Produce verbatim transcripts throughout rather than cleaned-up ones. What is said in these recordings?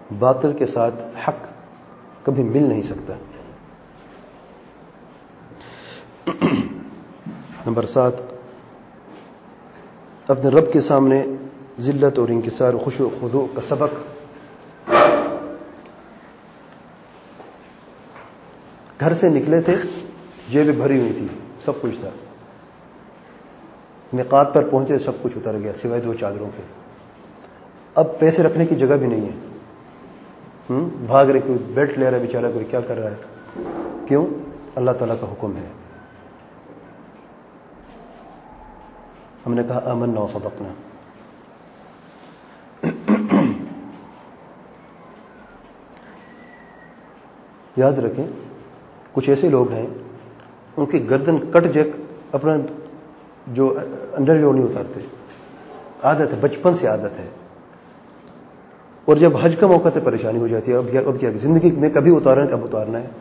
باطل کے ساتھ حق کبھی مل نہیں سکتا. نمبر سات، اپنے رب کے سامنے ذلت اور انکسار و خشوع و خضوع کا سبق. گھر سے نکلے تھے، جیبیں بھری ہوئی تھی، سب کچھ تھا. میقات پر پہنچے، سب کچھ اتر گیا سوائے دو چادروں کے. اب پیسے رکھنے کی جگہ بھی نہیں ہے. ہم بھاگ رہے، کوئی بیلٹ لے رہا ہے بیچارہ، کوئی کیا کر رہا ہے. کیوں؟ اللہ تعالیٰ کا حکم ہے. ہم نے کہا آمنا وصدقنا. یاد رکھیں، کچھ ایسے لوگ ہیں ان کی گردن کٹ جائے، اپنا جو انڈر ویئر نہیں اتارتے. عادت ہے، بچپن سے عادت ہے. اور جب حج کا موقع تو پریشانی ہو جاتی ہے. اب کیا اب کیا زندگی میں کبھی اتارنا ہے، اب اتارنا ہے.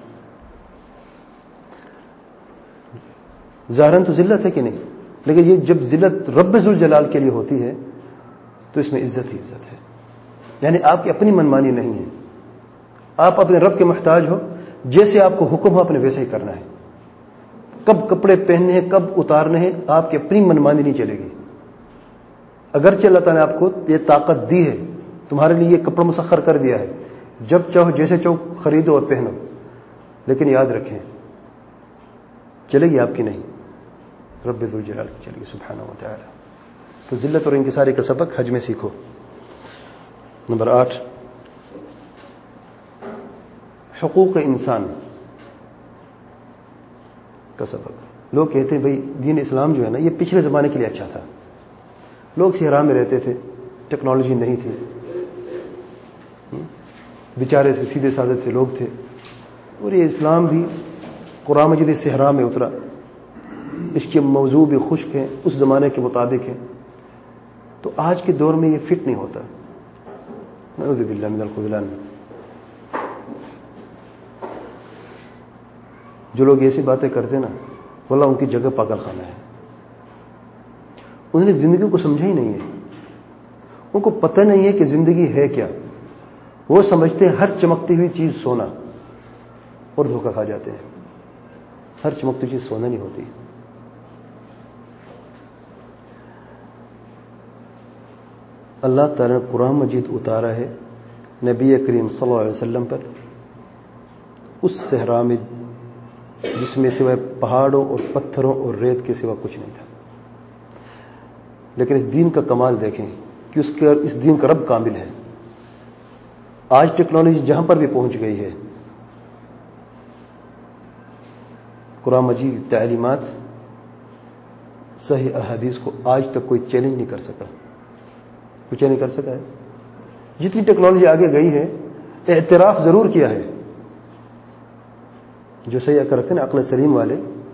ظاہراً تو ذلت ہے کہ نہیں، لیکن یہ جب ذلت رب ذوالجلال کے لیے ہوتی ہے تو اس میں عزت ہی عزت ہے. یعنی آپ کی اپنی منمانی نہیں ہے، آپ اپنے رب کے محتاج ہو. جیسے آپ کو حکم ہو، اپنے ویسے ہی کرنا ہے. کب کپڑے پہننے ہیں، کب اتارنے ہیں، آپ کی اپنی منمانی نہیں چلے گی. اگرچہ اللہ تعالیٰ نے آپ کو یہ طاقت دی ہے، تمہارے لیے یہ کپڑا مسخر کر دیا ہے، جب چاہو جیسے چاہو خریدو اور پہنو، لیکن یاد رکھیں چلے گی آپ کی نہیں، رب ذوالجلال کی چلے گی سبحانہ و تعالی. تو ذلت اور انکساری کا سبق حج میں سیکھو. نمبر آٹھ، حقوق انسان کا سبق. لوگ کہتے ہیں بھائی دین اسلام جو ہے نا، یہ پچھلے زمانے کے لیے اچھا تھا. لوگ صحرا میں رہتے تھے، ٹیکنالوجی نہیں تھی، بیچارے سے سیدھے سادے سے لوگ تھے. اور یہ اسلام بھی قرآن مجید صحرا میں اترا. اس کے موضوع بھی خشک ہیں، اس زمانے کے مطابق ہیں. تو آج کے دور میں یہ فٹ نہیں ہوتا. نعوذ باللہ من الخذلان. جو لوگ ایسی باتیں کرتے نا، واللہ ان کی جگہ پاگل خانہ ہے. انہوں نے زندگی کو سمجھا ہی نہیں ہے. ان کو پتہ نہیں ہے کہ زندگی ہے کیا. وہ سمجھتے ہیں ہر چمکتی ہوئی چیز سونا، اور دھوکہ کھا جاتے ہیں. ہر چمکتی ہوئی چیز سونا نہیں ہوتی. اللہ تعالیٰ نے قرآن مجید اتارا ہے نبی کریم صلی اللہ علیہ وسلم پر اس صحرا میں جس میں سوائے پہاڑوں اور پتھروں اور ریت کے سوا کچھ نہیں تھا. لیکن اس دین کا کمال دیکھیں کہ اس کے اس دین کا رب کامل ہے. آج ٹیکنالوجی جہاں پر بھی پہنچ گئی ہے، قرآن مجید تعلیمات، صحیح احادیث کو آج تک کوئی چیلنج نہیں کر سکا. کچھ نہیں کر سکا ہے. جتنی ٹیکنالوجی آگے گئی ہے، اعتراف ضرور کیا ہے. جو صحیح کر رکھتے ہیں عقل سلیم والے،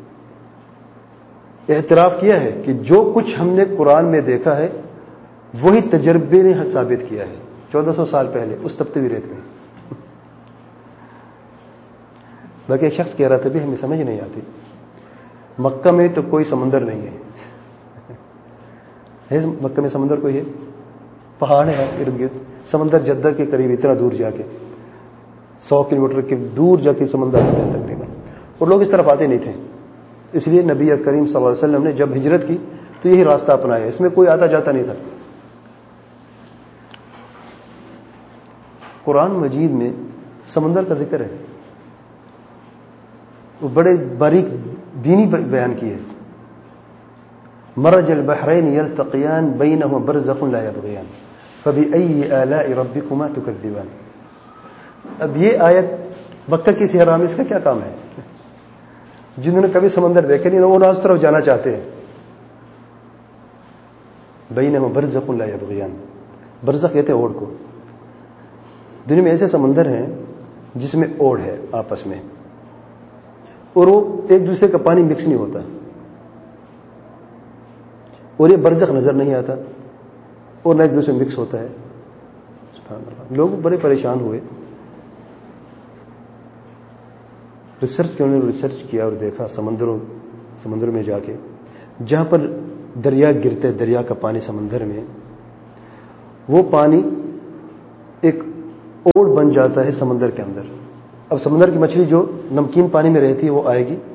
اعتراف کیا ہے کہ جو کچھ ہم نے قرآن میں دیکھا ہے وہی تجربے نے ثابت کیا ہے. چودہ سو سال پہلے اس تپتی ریت میں. باقی ایک شخص کہہ رہا تھا بھی ہمیں سمجھ نہیں آتی، مکہ میں تو کوئی سمندر نہیں ہے. مکہ میں سمندر کوئی ہے؟ پہاڑ ہے ارد گرد. سمندر جدہ کے قریب اتنا دور جا کے، سو کلو میٹر کے دور جا کے سمندر ہے تقریباً. اور لوگ اس طرف آتے نہیں تھے. اس لیے نبی کریم صلی اللہ علیہ وسلم نے جب ہجرت کی تو یہی راستہ اپنایا. اس میں کوئی آتا جاتا نہیں تھا. قرآن مجید میں سمندر کا ذکر ہے، وہ بڑے باریک بینی بیان کی ہے. مرج البحرین یلتقیان بینہما برزخ لا یبغیان فبأی آلاء ربکما تکذبان. اب یہ آیت مکہ کی صحرا میں اس کا کیا کام ہے؟ جنہوں نے کبھی سمندر دیکھے نہیں وہ اس طرف جانا چاہتے ہیں. بینہما برزخ لا یبغیان. برزخ کہتے ہیں اوڑ کو. دنیا میں ایسے سمندر ہیں جس میں اوڑ ہے آپس میں، اور وہ ایک دوسرے کا پانی مکس نہیں ہوتا، اور یہ برزخ نظر نہیں آتا، اور نہ ایک دوسرے مکس ہوتا ہے. سبحان اللہ. لوگ بڑے پریشان ہوئے. ریسرچ انہوں نے ریسرچ کیا اور دیکھا سمندروں سمندروں میں جا کے جہاں پر دریا گرتے، دریا کا پانی سمندر میں، وہ پانی ایک اوڑ بن جاتا ہے سمندر کے اندر. اب سمندر کی مچھلی جو نمکین پانی میں رہتی ہے وہ آئے گی,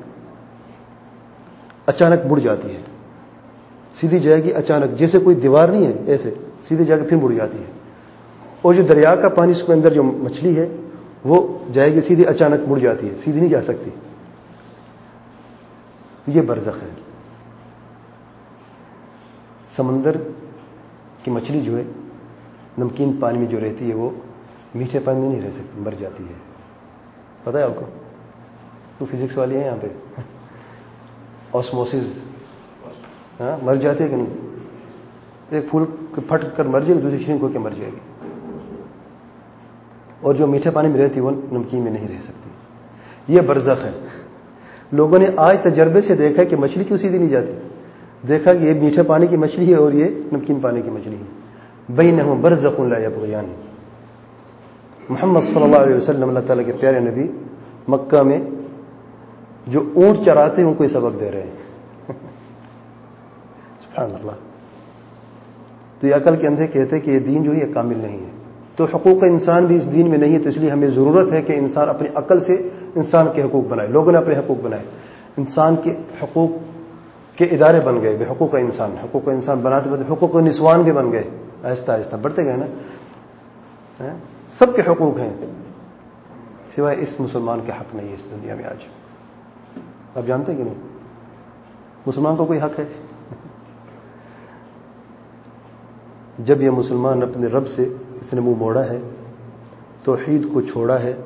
اچانک مڑ جاتی ہے, سیدھی جائے گی اچانک, جیسے کوئی دیوار نہیں ہے ایسے سیدھی جا کے پھر مڑ جاتی ہے. اور جو دریا کا پانی اس کے اندر جو مچھلی ہے وہ جائے گی سیدھی, اچانک مڑ جاتی ہے, سیدھی نہیں جا سکتی. یہ برزخ ہے. سمندر کی مچھلی جو ہے نمکین پانی میں جو رہتی ہے وہ میٹھے پانی میں نہیں رہ سکتی, مر جاتی ہے. پتہ ہے آپ کو؟ تو فزکس والی ہیں یہاں پہ, آسموسس, ہاں مر جاتی ہے کہ نہیں؟ ایک پھول پھٹ کر مر جائے گی, دوسری شرنک ہو کے مر جائے گی. اور جو میٹھے پانی میں رہتی ہے وہ نمکین میں نہیں رہ سکتی. یہ برزخ ہے. لوگوں نے آج تجربے سے دیکھا کہ مچھلی کیوں سیدھی نہیں جاتی, دیکھا کہ یہ میٹھے پانی کی مچھلی ہے اور یہ نمکین پانی کی مچھلی ہے. بینہم برزخ لا یبغیان. محمد صلی اللہ علیہ وسلم اللہ تعالیٰ کے پیارے نبی مکہ میں جو اونٹ چراتے ہیں ان کو یہ سبق دے رہے ہیں. سبحان اللہ. تو یہ عقل کے اندھے کہتے ہیں کہ یہ دین جو ہے یہ کامل نہیں ہے. تو حقوق انسان بھی اس دین میں نہیں ہے, تو اس لیے ہمیں ضرورت ہے کہ انسان اپنی عقل سے انسان کے حقوق بنائے. لوگوں نے اپنے حقوق بنائے, انسان کے حقوق کے ادارے بن گئے, بے حقوق انسان. حقوق انسان بناتے بناتے حقوق نسوان بھی بن گئے, آہستہ آہستہ بڑھتے گئے نا. سب کے حقوق ہیں, سوائے اس مسلمان کے حق نہیں ہے اس دنیا میں آج. آپ جانتے کہ نہیں مسلمان کو کوئی حق ہے؟ جب یہ مسلمان اپنے رب سے اس نے منہ موڑا ہے, توحید کو چھوڑا ہے,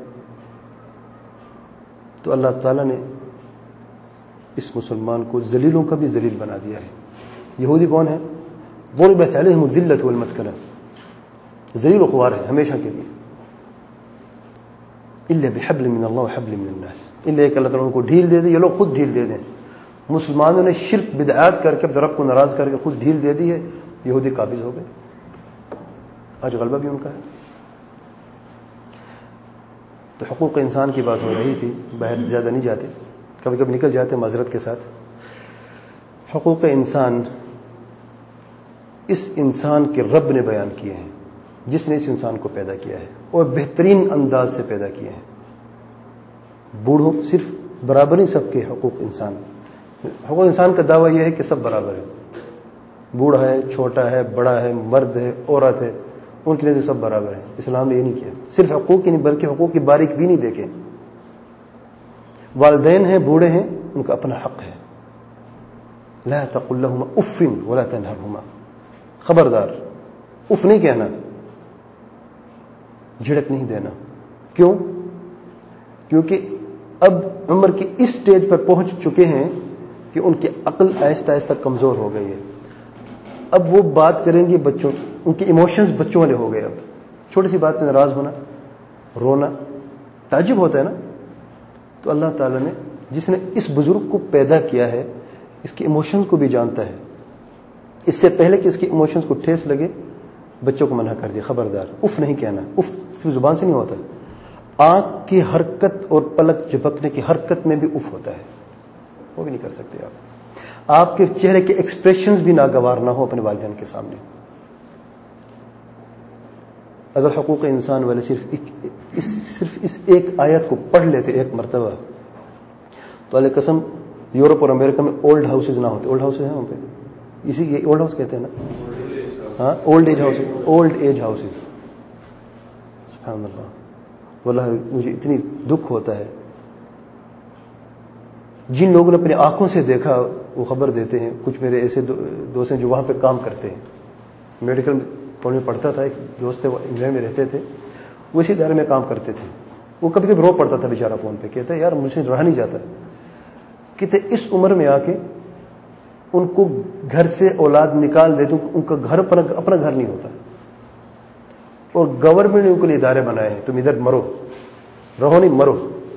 تو اللہ تعالیٰ نے اس مسلمان کو ذلیلوں کا بھی ذلیل بنا دیا ہے. یہودی کون ہے؟ ضربت علیہم الذلۃ والمسکنہ, ذلیل و خوار ہے ہمیشہ کے لیے. الا بحبل من اللہ وحبل من الناس, الا کہ اللہ تعالیٰ ان کو ڈھیل دے دے, یہ لوگ خود ڈھیل دے دیں. مسلمانوں نے شرک بدعات کر کے رب کو ناراض کر کے خود ڈھیل دے دی ہے, یہودی قابض ہو گئے. آج غلبہ بھی ان کا ہے. تو حقوق انسان کی بات ہو رہی تھی, باہر زیادہ نہیں جاتے, کبھی کبھی نکل جاتے معذرت کے ساتھ. حقوق انسان اس انسان کے رب نے بیان کیے ہیں, جس نے اس انسان کو پیدا کیا ہے اور بہترین انداز سے پیدا کیے ہیں. بوڑھوں صرف برابر نہیں, سب کے حقوق انسان. حقوق انسان کا دعویٰ یہ ہے کہ سب برابر ہے, بوڑھا ہے, چھوٹا ہے, بڑا ہے, مرد ہے, عورت ہے, ان کے لیے سب برابر ہیں. اسلام نے یہ نہیں کیا. صرف حقوق ہی نہیں بلکہ حقوق کی باریک بھی نہیں دیکھے. والدین ہیں, بوڑھے ہیں, ان کا اپنا حق ہے. لا تقل لهما اف ولا تنهرهما, خبردار اف نہیں کہنا, جھڑک نہیں دینا. کیوں؟ کیونکہ اب عمر کی اس سٹیج پر پہنچ چکے ہیں کہ ان کی عقل آہستہ آہستہ کمزور ہو گئی ہے. اب وہ بات کریں گے بچوں, ان کے ایموشنز بچوں والے ہو گئے. اب چھوٹی سی بات پہ ناراض ہونا, رونا, تعجب ہوتا ہے نا. تو اللہ تعالیٰ نے جس نے اس بزرگ کو پیدا کیا ہے اس کے ایموشنز کو بھی جانتا ہے. اس سے پہلے کہ اس کے ایموشنز کو ٹھیس لگے بچوں کو منع کر دیا, خبردار اف نہیں کہنا. اف صرف زبان سے نہیں ہوتا, آنکھ کی حرکت اور پلک جھپکنے کی حرکت میں بھی اف ہوتا ہے, وہ بھی نہیں کر سکتے آپ. آپ کے چہرے کے ایکسپریشنز بھی ناگوار نہ ہو اپنے والدین کے سامنے. اگر حقوق انسان والے صرف ایک اس صرف اس ایک آیت کو پڑھ لیتے ایک مرتبہ, تو علیہ قسم یورپ اور امریکہ میں اولڈ ہاؤسز نہ ہوتے. اولڈ ہاؤسز ہیں وہاں پہ, اسی یہ اولڈ ہاؤس کہتے ہیں نا, ہاں old age house, old age houses. سبحان اللہ. واللہ مجھے اتنی دکھ ہوتا ہے. جن لوگوں نے اپنی آنکھوں سے دیکھا وہ خبر دیتے ہیں. کچھ میرے ایسے دوست ہیں جو وہاں پہ کام کرتے ہیں, میڈیکل کالج میں پڑھتا تھا, ایک دوست تھے وہ انگلینڈ میں رہتے تھے, وہ اسی ادارے میں کام کرتے تھے. وہ کبھی کبھی رو پڑتا تھا بیچارہ فون پہ, کہتا ہے یار مجھ سے رہا نہیں جاتا. کہتے اس عمر میں آ کے ان کو گھر سے اولاد نکال دے تو ان کا گھر اپنا گھر نہیں ہوتا, اور گورنمنٹ نے ان کے لیے ادارے بنائے ہیں, تم ادھر مرو, رہو نہیں مرو.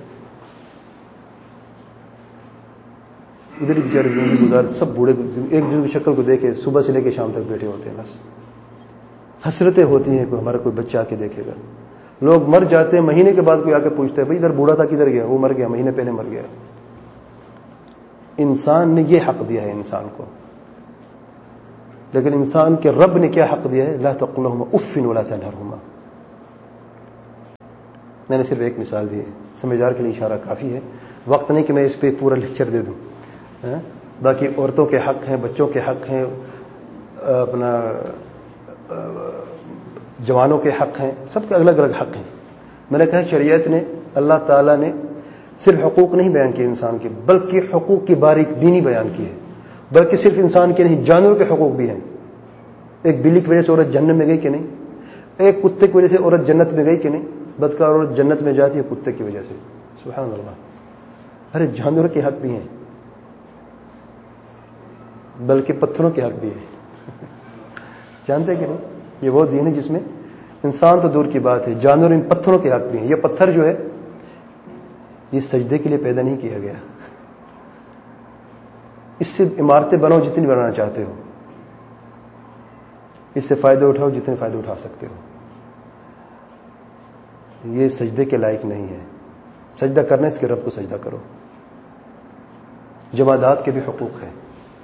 ادھر بیچارے زندگی گزار, سب بوڑھے ایک دوسرے کی شکل کو دیکھے صبح سے لے کے شام تک بیٹھے ہوتے ہیں. بس حسرتیں ہوتی ہیں کہ ہمارا کوئی بچہ آ کے دیکھے گا. لوگ مر جاتے ہیں, مہینے کے بعد کوئی آ کے پوچھتا ہے بھائی ادھر بوڑھا تھا کدھر گیا, وہ مر گیا, مہینے پہلے مر گیا. انسان نے یہ حق دیا ہے انسان کو, لیکن انسان کے رب نے کیا حق دیا ہے؟ لا تقل لهما اف ولا تنهرهما. میں نے صرف ایک مثال دی ہے، سمجھدار کے لیے اشارہ کافی ہے، وقت نہیں کہ میں اس پہ پورا لیکچر دے دوں. باقی عورتوں کے حق ہیں، بچوں کے حق ہیں، اپنا جوانوں کے حق ہیں، سب کے الگ الگ حق ہیں. میں نے کہا شریعت نے، اللہ تعالیٰ نے صرف حقوق نہیں بیان کیے انسان کے، بلکہ حقوق کی باریک بینی بیان کی ہے. بلکہ صرف انسان کے نہیں، جانوروں کے حقوق بھی ہیں. ایک بلی کی وجہ سے عورت جہنم میں گئی کہ نہیں؟ ایک کتے کی وجہ سے عورت جنت میں گئی کہ نہیں؟ بدکار عورت جنت میں جاتی ہے کتے کی وجہ سے. سبحان اللہ. ارے جانوروں کے حق بھی ہیں، بلکہ پتھروں کے حق بھی ہیں. جانتے کہ نہیں؟ یہ وہ دین ہے جس میں انسان تو دور کی بات ہے، جانور ان پتھروں کے حق بھی ہیں. یہ پتھر جو ہے یہ سجدے کے لیے پیدا نہیں کیا گیا. اس سے عمارتیں بناؤ جتنی بنانا چاہتے ہو، اس سے فائدہ اٹھاؤ جتنے فائدے اٹھا سکتے ہو. یہ سجدے کے لائق نہیں ہے. سجدہ کرنے اس کے رب کو سجدہ کرو. جمادات کے بھی حقوق ہیں.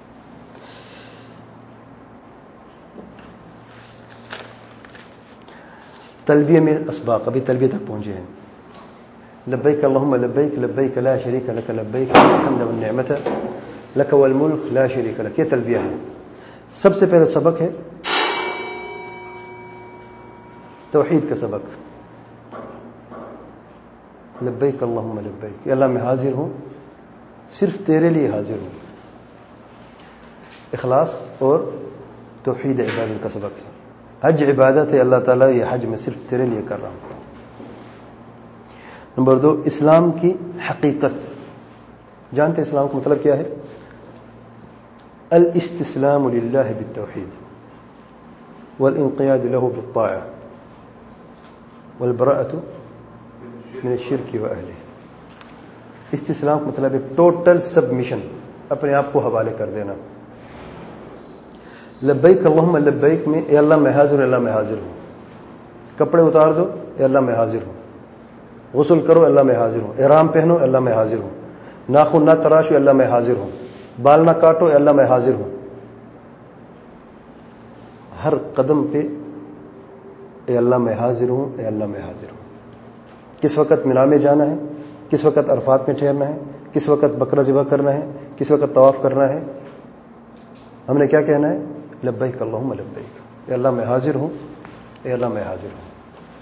تلبیہ میں اسباق، ابھی تلبیہ تک پہنچے ہیں. لبیک اللہم لبیک لبیک لا شریک لک لبیک الحمد والنعمت لک والملک لا شریک لک. یہ تلبیہ ہے. سب سے پہلے سبق ہے توحید کا سبق. لبیک اللہم لبیک، اللہ میں حاضر ہوں، صرف تیرے لیے حاضر ہوں. اخلاص اور توحید عبادت کا سبق ہے. حج عبادت ہے، اللہ تعالیٰ یہ حج میں صرف تیرے لیے کر رہا ہوں. نمبر دو، اسلام کی حقیقت. جانتے ہیں اسلام کا مطلب کیا ہے؟ الاستسلام للہ بالتوحید والانقیاد له بالطاعة والبراءة من الشرک واہلہ. استسلام کا مطلب ہے ٹوٹل سبمیشن، اپنے آپ کو حوالے کر دینا. لبیک اللہم لبیک میں اے اللہ میں حاضر ہوں، اللہ میں حاضر ہوں. کپڑے اتار دو، اے اللہ میں حاضر ہوں. غسل کرو، اللہ میں حاضر ہوں. احرام پہنو، اللہ میں حاضر ہوں. ناخن نہ تراشو، اللہ میں حاضر ہوں. بال نہ کاٹو، اللہ میں حاضر ہوں. ہر قدم پہ اے اللہ میں حاضر ہوں، اے اللہ میں حاضر ہوں. کس وقت مینا میں جانا ہے، کس وقت عرفات میں ٹھہرنا ہے، کس وقت بکرا ذبح کرنا ہے، کس وقت طواف کرنا ہے، ہم نے کیا کہنا ہے؟ لبیک اللہم لبیک، اے اللہ میں حاضر ہوں، اے اللہ میں حاضر ہوں.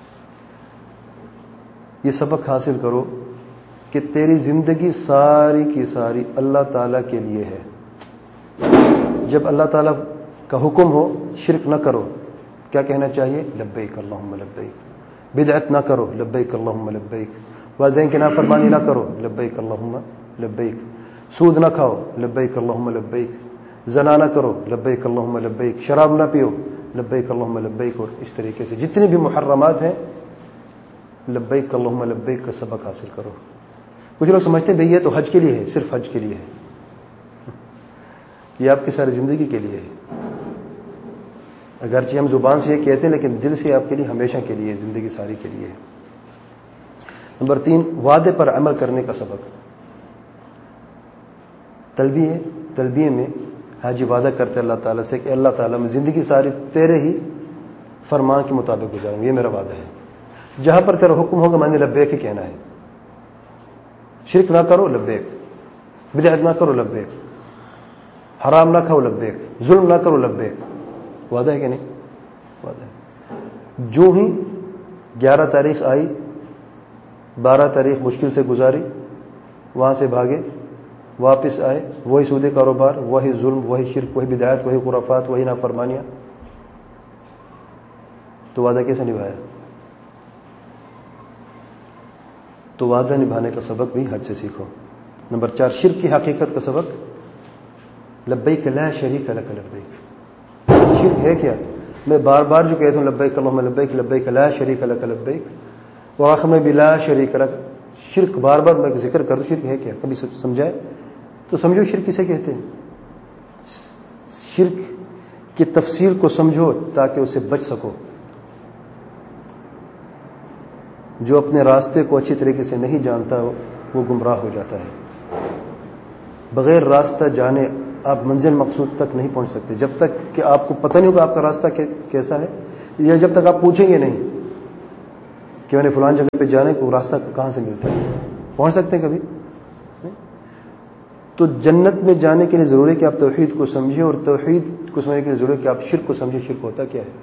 یہ سبق حاصل کرو کہ تیری زندگی ساری کی ساری اللہ تعالیٰ کے لیے ہے. جب اللہ تعالیٰ کا حکم ہو شرک نہ کرو، کیا کہنا چاہیے؟ لبیک اللہم لبیک. بدعت نہ کرو، لبیک اللہم لبیک. والدین کی نافرمانی نہ کرو، لبیک اللہم لبیک. سود نہ کھاؤ، لبیک اللہم لبیک. زنا نہ کرو، لبیک اللہم لبیک. شراب نہ پیو، لبیک اللہم لبیک. اور اس طریقے سے جتنے بھی محرمات ہیں، لبیک اللہم لبیک کا سبق حاصل کرو. کچھ لوگ سمجھتے ہیں بھئی یہ تو حج کے لیے ہے، صرف حج کے لیے ہے. یہ آپ کی ساری زندگی کے لیے ہے. اگرچہ ہم زبان سے یہ کہتے ہیں لیکن دل سے آپ کے لیے ہمیشہ کے لیے، زندگی ساری کے لیے ہے. نمبر تین، وعدے پر عمل کرنے کا سبق. تلبیہ تلبیہ میں حاجی وعدہ کرتے اللہ تعالیٰ سے کہ اللہ تعالیٰ میں زندگی ساری تیرے ہی فرمان کے مطابق گزاروں، یہ میرا وعدہ ہے. جہاں پر تیرا حکم ہوگا میں نے لبیک ہی کہنا ہے. شرک نہ کرو، لبیک. بدعت نہ کرو، لبیک. حرام نہ کھاؤ، لبیک. ظلم نہ کرو، لبیک. وعدہ ہے کہ نہیں؟ وعدہ ہے. جو ہی گیارہ تاریخ آئی، بارہ تاریخ مشکل سے گزاری، وہاں سے بھاگے، واپس آئے، وہی سود کاروبار، وہی ظلم، وہی شرک، وہی بدعت، وہی خرافات، وہی نافرمانیاں، تو وعدہ کیسے نبھایا؟ تو وعدہ نبھانے کا سبق بھی حج سے سیکھو. نمبر چار، شرک کی حقیقت کا سبق. لبیک لا شریک لک لبیک. شرک ہے کیا؟ میں بار بار جو کہتا ہوں لبیک اللہم لبیک لبیک لا شریک لک لبیک، اور آخر میں بھی لا شریک لک. شرک بار بار میں ذکر کروں، شرک ہے کیا؟ کبھی سمجھائے تو سمجھو شرک کسے کہتے ہیں. شرک کی تفصیل کو سمجھو تاکہ اسے بچ سکو. جو اپنے راستے کو اچھی طریقے سے نہیں جانتا وہ گمراہ ہو جاتا ہے. بغیر راستہ جانے آپ منزل مقصود تک نہیں پہنچ سکتے جب تک کہ آپ کو پتہ نہیں ہوگا آپ کا راستہ کیسا ہے، یا جب تک آپ پوچھیں گے نہیں کہ انہیں فلان جگہ پہ جانے کو راستہ کہاں سے ملتا ہے؟ پہنچ سکتے ہیں کبھی؟ تو جنت میں جانے کے لیے ضروری ہے کہ آپ توحید کو سمجھیں، اور توحید کو سمجھنے کے لیے ضروری ہے کہ آپ شرک کو سمجھیں. شرک ہوتا کیا ہے؟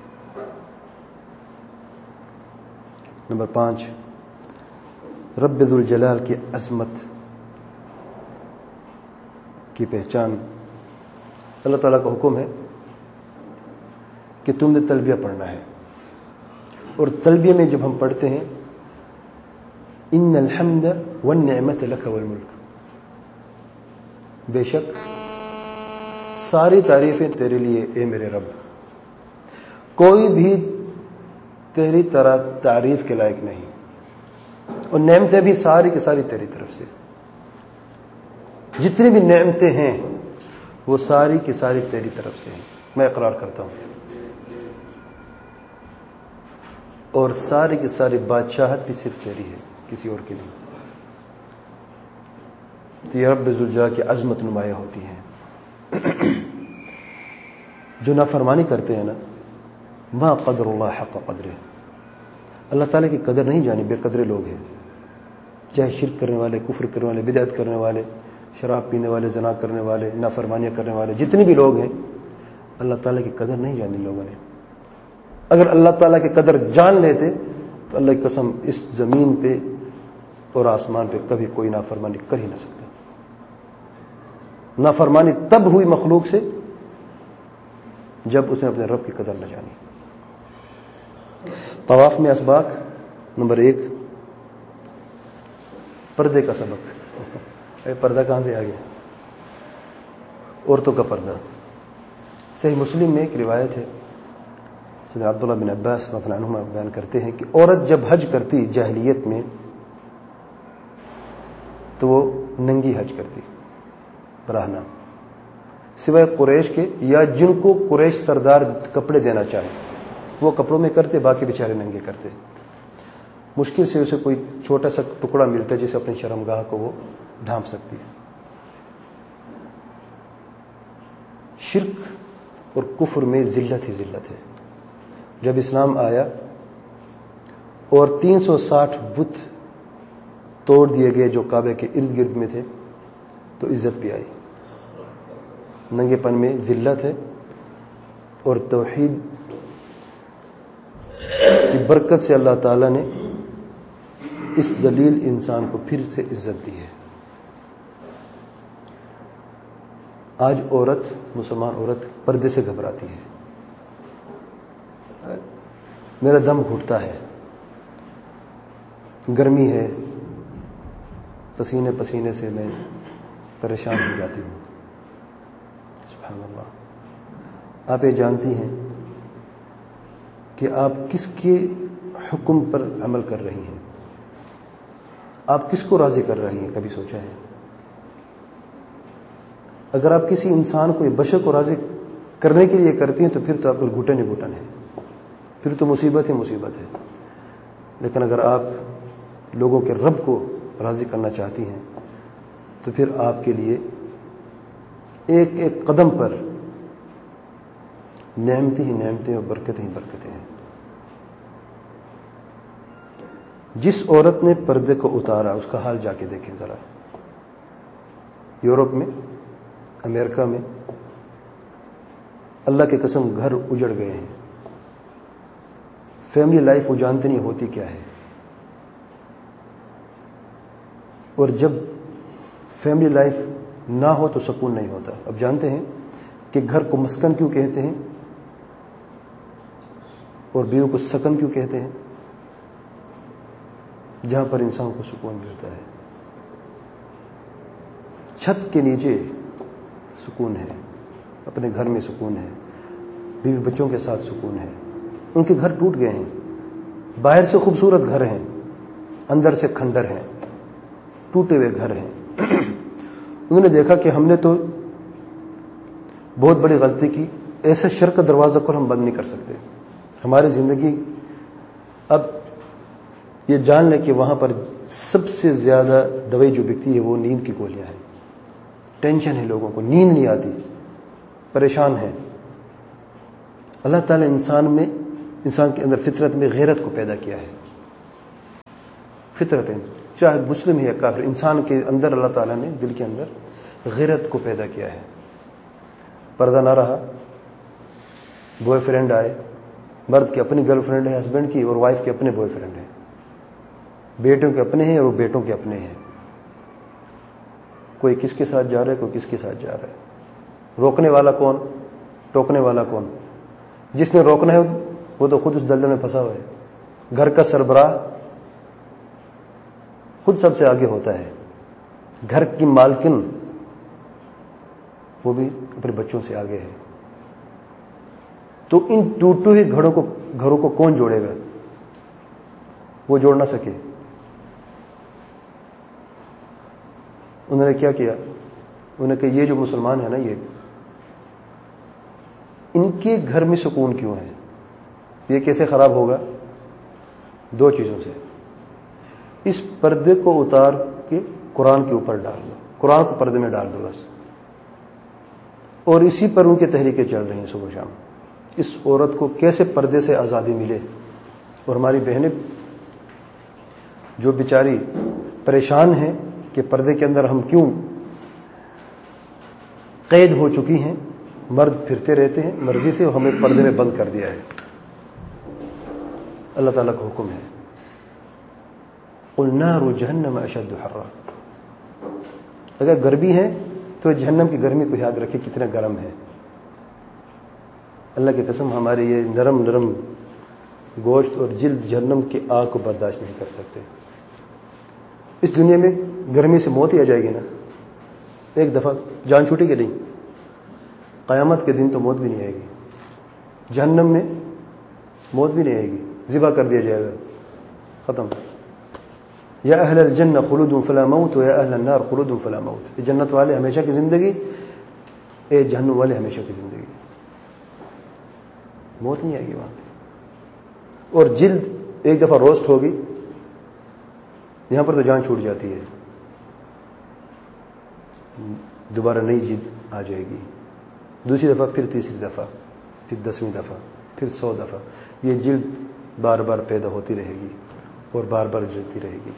نمبر پانچ، رب ذو الجلال کی عظمت کی پہچان. اللہ تعالیٰ کا حکم ہے کہ تم نے تلبیہ پڑھنا ہے، اور تلبیہ میں جب ہم پڑھتے ہیں ان الحمد والنعمت لک والملک، بے شک ساری تعریفیں تیرے لیے اے میرے رب، کوئی بھی تیری طرح تعریف کے لائق نہیں، اور نعمتیں بھی ساری کی ساری تیری طرف سے. جتنی بھی نعمتیں ہیں وہ ساری کی ساری تیری طرف سے ہیں، میں اقرار کرتا ہوں. اور ساری کی ساری بادشاہت بھی صرف تیری ہے، کسی اور کی نہیں. تو یہ رب ذوالجلال کی عظمت نمایاں ہوتی ہے. جو نافرمانی کرتے ہیں نا، ما قدر اللہ حق قدرہ، اللہ تعالیٰ کی قدر نہیں جانی، بے قدرے لوگ ہیں. چاہے شرک کرنے والے، کفر کرنے والے، بدعت کرنے والے، شراب پینے والے، زنا کرنے والے، نافرمانیاں کرنے والے، جتنے بھی لوگ ہیں، اللہ تعالیٰ کی قدر نہیں جانی لوگوں نے. اگر اللہ تعالیٰ کی قدر جان لیتے تو اللہ کی قسم اس زمین پہ اور آسمان پہ کبھی کوئی نافرمانی کر ہی نہ سکتا. نافرمانی تب ہوئی مخلوق سے جب اس نے اپنے رب کی قدر نہ جانی. طواف میں اسباق. نمبر ایک، پردے کا سبق. پردہ کہاں سے آ گیا؟ عورتوں کا پردہ. صحیح مسلم میں ایک روایت ہے، حضرت عبداللہ بن عباس رضی اللہ عنہما بیان کرتے ہیں کہ عورت جب حج کرتی جاہلیت میں تو وہ ننگی حج کرتی، براہنا، سوائے قریش کے یا جن کو قریش سردار کپڑے دینا چاہے وہ کپڑوں میں کرتے، باقی بیچارے ننگے کرتے. مشکل سے اسے کوئی چھوٹا سا ٹکڑا ملتا ہے جسے اپنی شرمگاہ کو وہ ڈھانپ سکتی ہے. شرک اور کفر میں ذلت ہی ذلت ہے. جب اسلام آیا اور تین سو ساٹھ بت توڑ دیے گئے جو کعبے کے ارد گرد میں تھے تو عزت بھی آئی. ننگے پن میں ذلت ہے، اور توحید کی برکت سے اللہ تعالی نے اس ذلیل انسان کو پھر سے عزت دی ہے. آج عورت، مسلمان عورت پردے سے گھبراتی ہے. میرا دم گھٹتا ہے، گرمی ہے، پسینے پسینے سے میں پریشان ہو جاتی ہوں. سبحان اللہ. آپ یہ جانتی ہیں کہ آپ کس کے حکم پر عمل کر رہی ہیں؟ آپ کس کو راضی کر رہی ہیں؟ کبھی سوچا ہے؟ اگر آپ کسی انسان کو، بشر کو راضی کرنے کے لیے کرتی ہیں تو پھر تو آپ کو گھٹن ہی گھٹن ہے، پھر تو مصیبت ہی مصیبت ہے. لیکن اگر آپ لوگوں کے رب کو راضی کرنا چاہتی ہیں تو پھر آپ کے لیے ایک ایک قدم پر نعمتیں ہی نعمتیں اور برکتیں ہی برکتیں ہیں. جس عورت نے پردے کو اتارا اس کا حال جا کے دیکھیں ذرا. یورپ میں، امریکہ میں اللہ کی قسم گھر اجڑ گئے ہیں. فیملی لائف وہ جانتے نہیں ہوتی کیا ہے. اور جب فیملی لائف نہ ہو تو سکون نہیں ہوتا. اب جانتے ہیں کہ گھر کو مسکن کیوں کہتے ہیں اور بیوی کو سکن کیوں کہتے ہیں؟ جہاں پر انسان کو سکون ملتا ہے. چھت کے نیچے سکون ہے، اپنے گھر میں سکون ہے، بیوی بچوں کے ساتھ سکون ہے. ان کے گھر ٹوٹ گئے ہیں، باہر سے خوبصورت گھر ہیں، اندر سے کھنڈر ہیں، ٹوٹے ہوئے گھر ہیں. انہوں نے دیکھا کہ ہم نے تو بہت بڑی غلطی کی، ایسے شر کا دروازہ کو ہم بند نہیں کر سکتے. ہماری زندگی اب یہ جان لیں کہ وہاں پر سب سے زیادہ دوائی جو بکتی ہے وہ نیند کی گولیاں ہیں. ٹینشن ہے، لوگوں کو نیند نہیں آتی، پریشان ہیں. اللہ تعالیٰ انسان میں، انسان کے اندر فطرت میں غیرت کو پیدا کیا ہے. فطرتیں، چاہے مسلم ہے یا کافر، انسان کے اندر اللہ تعالیٰ نے دل کے اندر غیرت کو پیدا کیا ہے. پردہ نہ رہا، بوائے فرینڈ آئے، مرد کی اپنی گرل فرینڈ ہے ہسبینڈ کی، اور وائف کے اپنے بوائے فرینڈ ہیں، بیٹوں کے اپنے ہیں اور وہ بیٹوں کے اپنے ہیں. کوئی کس کے ساتھ جا رہا ہے، کوئی کس کے ساتھ جا رہا ہے. روکنے والا کون، ٹوکنے والا کون؟ جس نے روکنا ہے وہ تو خود اس دلدل میں پھنسا ہوا ہے. گھر کا سربراہ خود سب سے آگے ہوتا ہے، گھر کی مالکن وہ بھی اپنے بچوں سے آگے ہے. تو ان ٹوٹے ہوئے گھروں کو گھروں کو کون جوڑے گا؟ وہ جوڑ نہ سکے. انہوں نے کیا کیا؟ انہوں نے کہا یہ جو مسلمان ہیں نا، یہ ان کے گھر میں سکون کیوں ہے؟ یہ کیسے خراب ہوگا؟ دو چیزوں سے. اس پردے کو اتار کے قرآن کے اوپر ڈال دو، قرآن کو پردے میں ڈال دو بس. اور اسی پر ان کی تحریکیں چل رہی ہیں صبح شام. اس عورت کو کیسے پردے سے آزادی ملے. اور ہماری بہنیں جو بیچاری پریشان ہیں کہ پردے کے اندر ہم کیوں قید ہو چکی ہیں، مرد پھرتے رہتے ہیں مرضی سے، ہمیں پردے میں بند کر دیا ہے. اللہ تعالیٰ کا حکم ہے، قل نار جہنم اشد حرا. اگر گرمی ہے تو جہنم کی گرمی کو یاد رکھے کتنا گرم ہے. اللہ کی قسم ہمارے یہ نرم نرم گوشت اور جلد جہنم کی آگ کو برداشت نہیں کر سکتے. اس دنیا میں گرمی سے موت ہی آ جائے گی نا، ایک دفعہ جان چھوٹے کہ نہیں، قیامت کے دن تو موت بھی نہیں آئے گی. جہنم میں موت بھی نہیں آئے گی، ذبح کر دیا جائے گا، ختم. یا اہل الجنہ خلود فلا موت و یا اہل النار خلود فلا موت. یہ جنت والے ہمیشہ کی زندگی، اے جہنم والے ہمیشہ کی زندگی. موت نہیں آئے گی وہاں پہ. اور جلد ایک دفعہ روسٹ ہوگی، یہاں پر تو جان چھوٹ جاتی ہے، دوبارہ نئی جلد آ جائے گی. دوسری دفعہ، پھر تیسری دفعہ، پھر دسویں دفعہ، پھر سو دفعہ. یہ جلد بار بار پیدا ہوتی رہے گی اور بار بار جلتی رہے گی.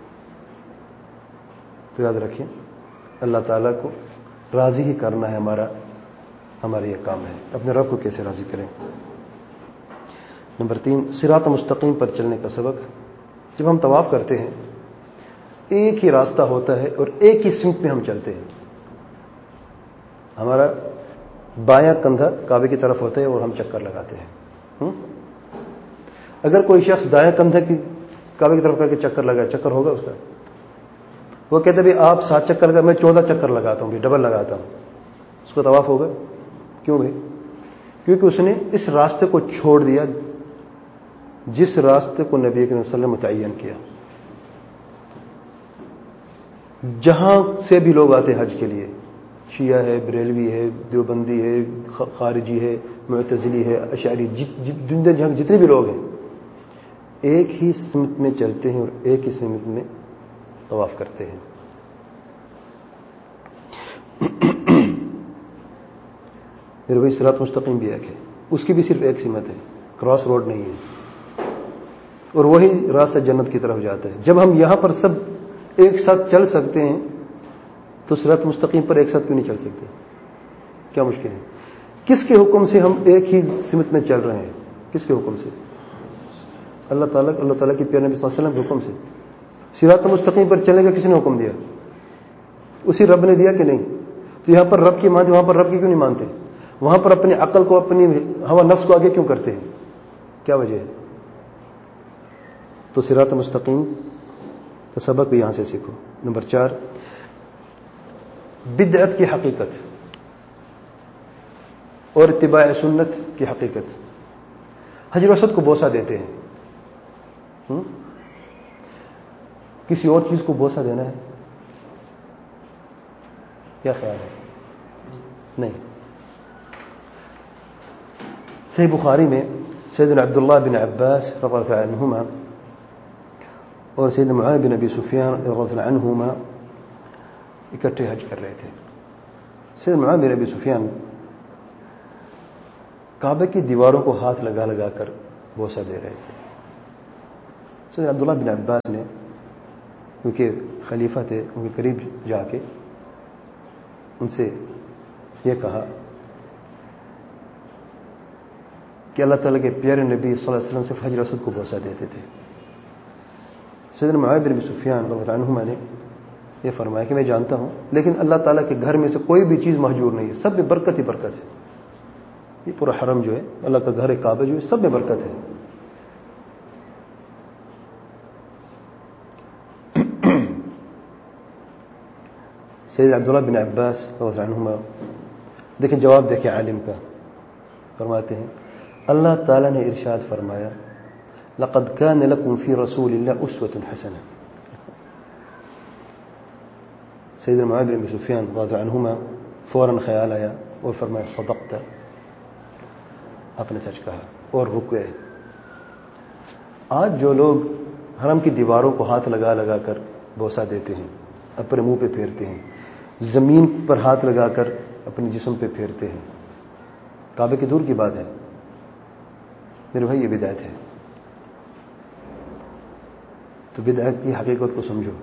تو یاد رکھیں، اللہ تعالیٰ کو راضی ہی کرنا ہے ہمارا ہمارا یہ کام ہے. اپنے رب کو کیسے راضی کریں. نمبر تین، صراط مستقیم پر چلنے کا سبق. جب ہم طواف کرتے ہیں ایک ہی راستہ ہوتا ہے اور ایک ہی سمت میں ہم چلتے ہیں. ہمارا بایاں کندھا کعبے کی طرف ہوتا ہے اور ہم چکر لگاتے ہیں. اگر کوئی شخص دایاں کندھا کی کعبے کی طرف کر کے چکر لگائے، چکر ہوگا اس کا؟ وہ کہتے ہیں آپ سات چکر لگا، میں چودہ چکر لگاتا ہوں، ڈبل لگاتا ہوں. اس کو طواف ہوگا؟ کیوں بھائی؟ کیونکہ اس نے اس راستے کو چھوڑ دیا جس راستے کو نبی کریم صلی اللہ علیہ وسلم متعین کیا. جہاں سے بھی لوگ آتے حج کے لیے، شیعہ ہے، بریلوی ہے، دیوبندی ہے، خارجی ہے، معتزلی ہے، اشعری، جہاں جتنے بھی لوگ ہیں ایک ہی سمت میں چلتے ہیں اور ایک ہی سمت میں طواف کرتے ہیں. میرے بھائی صراط مستقیم بھی ایک ہے، اس کی بھی صرف ایک سمت ہے، کراس روڈ نہیں ہے، اور وہی راستہ جنت کی طرف جاتا ہے. جب ہم یہاں پر سب ایک ساتھ چل سکتے ہیں تو صراط مستقیم پر ایک ساتھ کیوں نہیں چل سکتے؟ کیا مشکل ہے؟ کس کے حکم سے ہم ایک ہی سمت میں چل رہے ہیں؟ کس کے حکم سے؟ اللہ تعالیٰ اللہ تعالیٰ کی پیارے نبی صلی اللہ علیہ وسلم کے حکم سے. صراط مستقیم پر چلنے کا کس نے حکم دیا؟ اسی رب نے دیا کہ نہیں؟ تو یہاں پر رب کی مانتے، وہاں پر رب کی کیوں نہیں مانتے؟ وہاں پر اپنی عقل کو، اپنی ہوا نفس کو آگے کیوں کرتے ہیں؟ کیا وجہ ہے؟ تو صراط مستقیم کا سبق بھی یہاں سے سیکھو. نمبر چار، بدعت کی حقیقت اور اتباع سنت کی حقیقت. حجر اسود کو بوسہ دیتے ہیں، ہم؟ کسی اور چیز کو بوسہ دینا ہے؟ کیا خیال ہے؟ نہیں. صحیح بخاری میں سیدنا عبداللہ بن عباس رضی اللہ عنہما اور سیدنا معاویہ بن ابی سفیان رضی اللہ عنہما اکٹھے حج کر رہے تھے. سیدنا معاویہ بن ابی سفیان کعبے کی دیواروں کو ہاتھ لگا لگا کر بوسہ دے رہے تھے. سیدنا عبداللہ بن عباس نے کیونکہ خلیفہ تھے، ان کے قریب جا کے ان سے یہ کہا کہ اللہ تعالیٰ کے پیارے نبی صلی اللہ علیہ وسلم سے حجر اسود کو بوسہ دیتے تھے۔ سیدنا معاویہ بن ابی سفیان رضی اللہ عنہما نے یہ فرمایا کہ میں جانتا ہوں، لیکن اللہ تعالیٰ کے گھر میں سے کوئی بھی چیز محجور نہیں ہے، سب میں برکت ہی برکت ہے۔ یہ پورا حرم جو ہے، اللہ کا گھر کعبہ جو ہے، سب میں برکت ہے۔ سید عبداللہ بن عباس رضی اللہ عنہما، دیکھیں جواب دیکھیں عالم کا، فرماتے ہیں اللہ تعالیٰ نے ارشاد فرمایا لقد كان لكم في رسول الله اسوة حسنة۔ سیدنا معاویہ بن ابی سفیان رضی اللہ عنہما فوراً خیال آیا اور فرمایا صدقت، آپ نے سچ کہا، اور رکے۔ آج جو لوگ حرم کی دیواروں کو ہاتھ لگا لگا کر بوسہ دیتے ہیں، اپنے منہ پہ پھیرتے ہیں، زمین پر ہاتھ لگا کر اپنے جسم پہ پھیرتے ہیں، کعبے کی دور کی بات ہے میرے بھائی، یہ بدعت ہے۔ تو بدعت کی حقیقت کو سمجھو،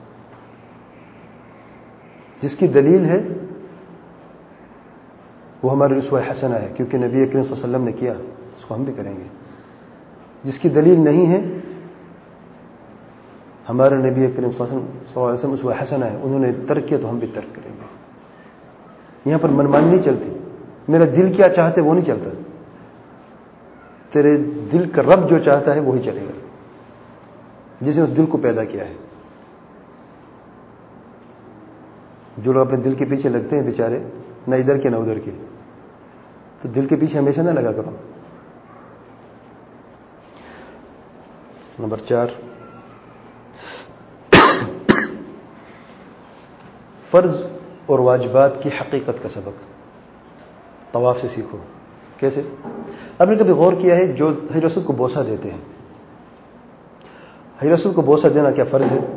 جس کی دلیل ہے وہ ہمارے اسوہ حسنہ ہے، کیونکہ نبی کریم صلی اللہ علیہ وسلم نے کیا، اس کو ہم بھی کریں گے۔ جس کی دلیل نہیں ہے، ہمارے نبی کریم صلی اللہ علیہ وسلم اسوہ حسنہ ہے، انہوں نے ترک کیا تو ہم بھی ترک کریں گے۔ یہاں پر منمانی نہیں چلتی، میرا دل کیا چاہتا ہے وہ نہیں چلتا، تیرے دل کا رب جو چاہتا ہے وہی چلے گا، جس نے اس دل کو پیدا کیا ہے۔ جو لوگ اپنے دل کے پیچھے لگتے ہیں بیچارے، نہ ادھر کے نہ ادھر کے، تو دل کے پیچھے ہمیشہ نہ لگا کرو۔ نمبر چار، فرض اور واجبات کی حقیقت کا سبق طواف سے سیکھو۔ کیسے؟ آپ نے کبھی غور کیا ہے جو حجر اسود کو بوسہ دیتے ہیں، حجر اسود کو بوسہ دینا کیا فرض ہے؟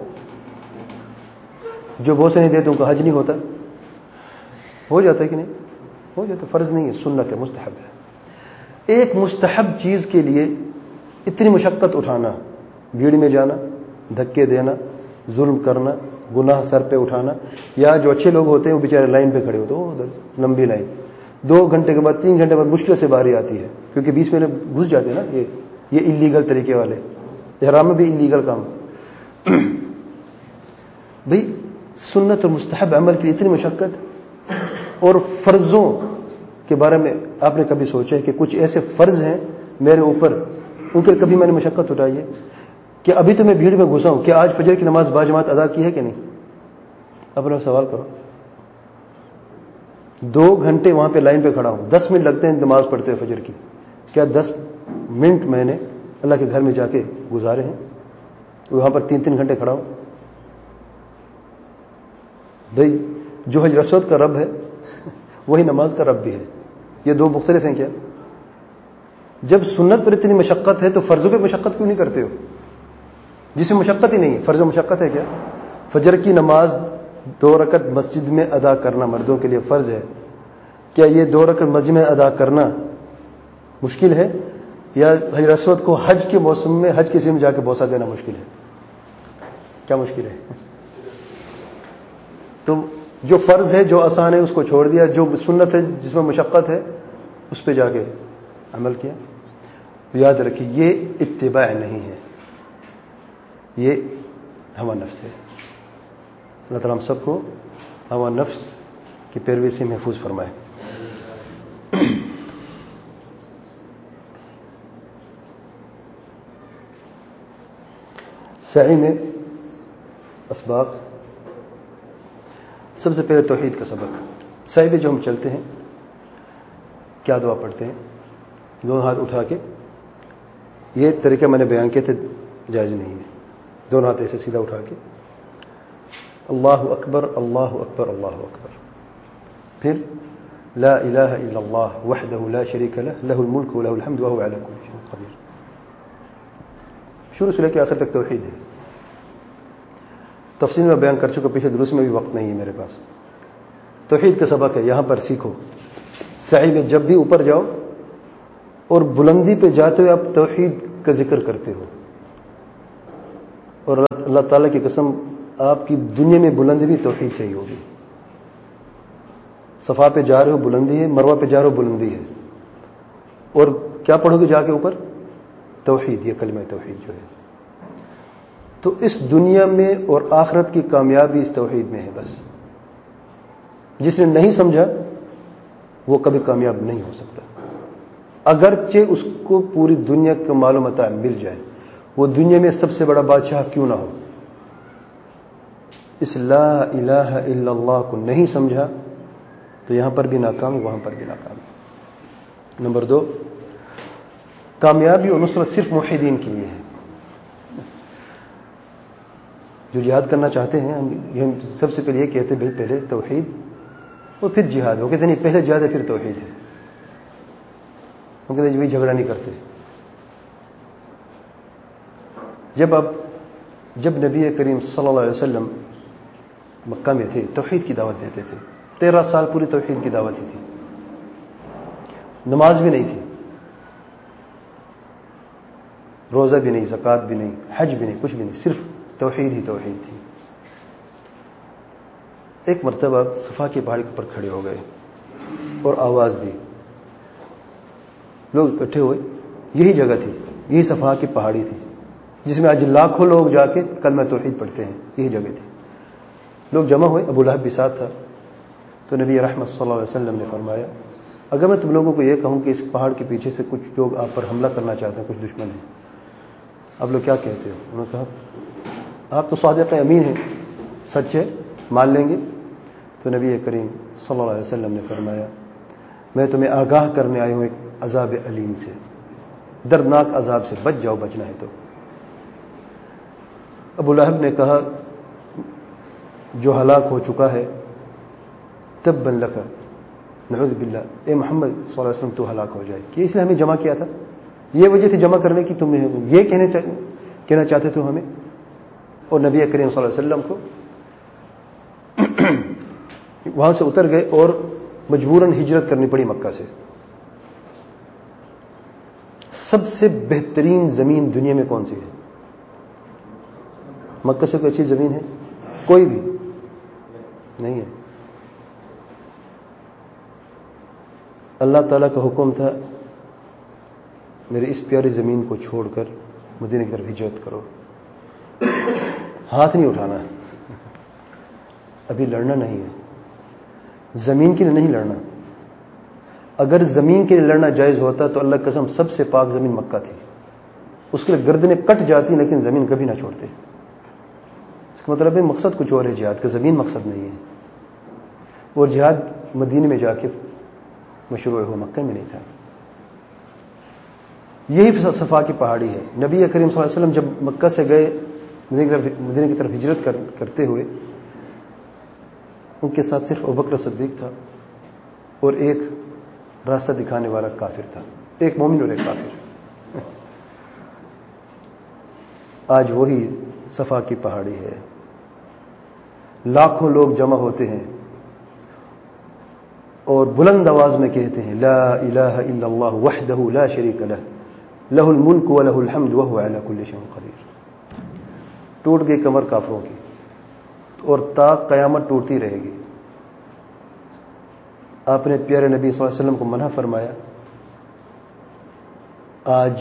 جو بوسہ نہیں دیتے ان کا حج نہیں ہوتا؟ ہو جاتا ہے کہ نہیں؟ ہو جاتا۔ فرض نہیں ہے، سنت ہے، مستحب ہے۔ ایک مستحب چیز کے لیے اتنی مشقت اٹھانا، بھیڑ میں جانا، دھکے دینا، ظلم کرنا، گناہ سر پہ اٹھانا، یا جو اچھے لوگ ہوتے ہیں وہ بیچارے لائن پہ کھڑے ہوتے ہیں، ادھر لمبی لائن، دو گھنٹے کے بعد تین گھنٹے بعد مشکل سے باری آتی ہے، کیونکہ بیچ میں گھس جاتے ہیں نا یہ یہ انلیگل طریقے والے، احرام میں بھی انلیگل کام۔ بھئی سنت اور مستحب عمل کی اتنی مشقت، اور فرضوں کے بارے میں آپ نے کبھی سوچا ہے کہ کچھ ایسے فرض ہیں میرے اوپر، ان کے کبھی میں نے مشقت اٹھائی ہے کہ ابھی تو میں بھیڑ میں گھسا ہوں، کہ آج فجر کی نماز باجماعت ادا کی ہے کہ نہیں؟ اپنا سوال کرو۔ دو گھنٹے وہاں پہ لائن پہ کھڑا ہوں، دس منٹ لگتے ہیں نماز پڑھتے ہوئے فجر کی، کیا دس منٹ میں نے اللہ کے گھر میں جا کے گزارے ہیں؟ وہاں پر تین تین گھنٹے کھڑا ہوں۔ بھائی جو حجر اسود کا رب ہے وہی نماز کا رب بھی ہے، یہ دو مختلف ہیں کیا؟ جب سنت پر اتنی مشقت ہے تو فرضوں پہ مشقت کیوں نہیں کرتے ہو؟ جس میں مشقت ہی نہیں ہے، فرض و مشقت ہے کیا؟ فجر کی نماز دو رکعت مسجد میں ادا کرنا مردوں کے لیے فرض ہے، کیا یہ دو رکعت مسجد میں ادا کرنا مشکل ہے؟ یا حجر اسود کو حج کے موسم میں حج کسی میں جا کے بوسہ دینا مشکل ہے؟ کیا مشکل ہے؟ تو جو فرض ہے، جو آسان ہے اس کو چھوڑ دیا، جو سنت ہے جس میں مشقت ہے اس پہ جا کے عمل کیا۔ یاد رکھیے یہ اتباع نہیں ہے، یہ ہوا نفس ہے۔ اللہ تعالیٰ ہم سب کو ہوا نفس کی پیروی سے محفوظ فرمائے۔ سعی میں اسباق، سب سے پہلے توحید کا سبق۔ سعی میں جو ہم چلتے ہیں کیا دعا پڑھتے ہیں؟ دونوں ہاتھ اٹھا کے، یہ طریقہ میں نے بیان کیا تھے جائز نہیں ہے، دونوں ہاتھ ایسے سیدھا اٹھا کے اللہ اکبر اللہ اکبر اللہ اکبر، پھر لا الہ الا اللہ وحدہ لا شریک لہ لہ الملک ولہ الحمد وہو علی کل شیء قدیر۔ شروع سے لے کے آخر تک توحید ہے، تفصیل میں بیان کر چکا، پیچھے دروس میں بھی وقت نہیں ہے میرے پاس۔ توحید کا سبق ہے، یہاں پر سیکھو۔ سعی میں جب بھی اوپر جاؤ اور بلندی پہ جاتے ہوئے آپ توحید کا ذکر کرتے ہو، اور اللہ تعالیٰ کی قسم آپ کی دنیا میں بلندی بھی توحید سے ہی ہوگی. صفا پہ جا رہے ہو بلندی ہے, مروہ پہ جا رہے ہو بلندی ہے, اور کیا پڑھو گے جا کے اوپر؟ توحید, یہ کلمہ توحید جو ہے. تو اس دنیا میں اور آخرت کی کامیابی اس توحید میں ہے. بس جس نے نہیں سمجھا وہ کبھی کامیاب نہیں ہو سکتا, اگرچہ اس کو پوری دنیا کا معلومات مل جائے, وہ دنیا میں سب سے بڑا بادشاہ کیوں نہ ہو, اس لا الہ الا اللہ کو نہیں سمجھا تو یہاں پر بھی ناکام, وہاں پر بھی ناکام. نمبر دو, کامیابی اور نصرت صرف موحدین کے لیے ہے. جو جہاد کرنا چاہتے ہیں, ہم سب سے پہلے یہ کہتے ہیں بھائی پہلے توحید اور پھر جہاد. وہ کہتے نہیں پہلے جہاد ہے پھر توحید ہے. وہ کہتے ہیں جھگڑا نہیں کرتے. جب اب جب نبی کریم صلی اللہ علیہ وسلم مکہ میں تھے توحید کی دعوت دیتے تھے. تیرہ سال پوری توحید کی دعوت ہی تھی. نماز بھی نہیں تھی, روزہ بھی نہیں, زکوٰۃ بھی نہیں, حج بھی نہیں, کچھ بھی نہیں, صرف توحید ہی توحید تھی. ایک مرتبہ صفا کی پہاڑی پر کھڑے ہو گئے اور آواز دی. لوگ اکٹھے ہوئے. یہی جگہ تھی, یہی صفا کی پہاڑی تھی جس میں آج لاکھوں لوگ جا کے کلمہ توحید پڑھتے ہیں. یہی جگہ تھی. لوگ جمع ہوئے, ابو لہب بھی ساتھ تھا. تو نبی رحمت صلی اللہ علیہ وسلم نے فرمایا اگر میں تم لوگوں کو یہ کہوں کہ اس پہاڑ کے پیچھے سے کچھ لوگ آپ پر حملہ کرنا چاہتے ہیں, کچھ دشمن ہیں, آپ لوگ کیا کہتے ہو؟ انہوں نے کہا آپ تو صادق امین ہیں, سچ ہے, مان لیں گے. تو نبی کریم صلی اللہ علیہ وسلم نے فرمایا میں تمہیں آگاہ کرنے آیا ہوں ایک عذاب علیم سے, دردناک عذاب سے, بچ جاؤ بچنا ہے تو. ابو لہب نے کہا جو ہلاک ہو چکا ہے تبا لک, نعوذ باللہ, اے محمد صلی اللہ علیہ وسلم تو ہلاک ہو جائے. کہ اس لیے ہمیں جمع کیا تھا, یہ وجہ تھی جمع کرنے کی, تم یہ کہنے کہنا چاہتے تھے ہمیں. اور نبی کریم صلی اللہ علیہ وسلم کو وہاں سے اتر گئے اور مجبوراً ہجرت کرنی پڑی مکہ سے. سب سے بہترین زمین دنیا میں کون سی ہے؟ مکہ سے کوئی اچھی زمین ہے؟ کوئی بھی نہیں ہے. اللہ تعالیٰ کا حکم تھا میرے اس پیاری زمین کو چھوڑ کر مدینے کی طرف ہجرت کرو. ہاتھ نہیں اٹھانا, ابھی لڑنا نہیں ہے, زمین کے لیے نہیں لڑنا. اگر زمین کے لیے لڑنا جائز ہوتا تو اللہ قسم سب سے پاک زمین مکہ تھی, اس کے لیے گردنیں کٹ جاتی لیکن زمین کبھی نہ چھوڑتے. اس کا مطلب ہے مقصد کچھ اور ہے جہاد کا, زمین مقصد نہیں ہے. اور جہاد مدینے میں جا کے مشروع ہوا, مکہ میں نہیں تھا. یہی صفا کی پہاڑی ہے. نبی کریم صلی اللہ علیہ وسلم جب مکہ سے گئے مدینے کی طرف ہجرت کر, کرتے ہوئے ان کے ساتھ صرف ابوبکر صدیق تھا اور ایک راستہ دکھانے والا کافر تھا, ایک مومن اور ایک کافر. آج وہی صفا کی پہاڑی ہے, لاکھوں لوگ جمع ہوتے ہیں اور بلند آواز میں کہتے ہیں لا الہ الا اللہ وحدہ لا شریک لہ لہ الملک ولہ الحمد وہو علی کل شیء قدیر. ٹوٹ گئی کمر کافروں کی اور تا قیامت ٹوٹتی رہے گی. آپ نے پیارے نبی صلی اللہ علیہ وسلم کو منع فرمایا. آج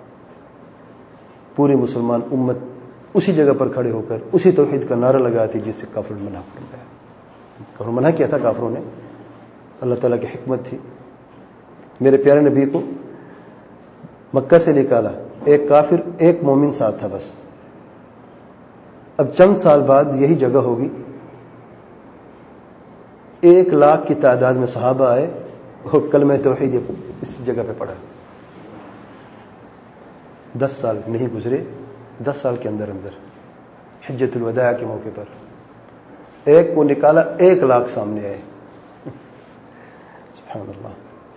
پوری مسلمان امت اسی جگہ پر کھڑے ہو کر اسی توحید کا نعرہ لگاتی جس سے کافر منع فرمایا. کافر منع کیا تھا کافروں نے, اللہ تعالیٰ کی حکمت تھی. میرے پیارے نبی کو مکہ سے نکالا, ایک کافر ایک مومن ساتھ تھا بس. اب چند سال بعد یہی جگہ ہوگی, ایک لاکھ کی تعداد میں صحابہ آئے اور کلمہ توحید اس جگہ پہ پڑھا. دس سال نہیں گزرے, دس سال کے اندر اندر حجت الوداع کے موقع پر ایک کو نکالا, ایک لاکھ سامنے آئے. سبحان اللہ.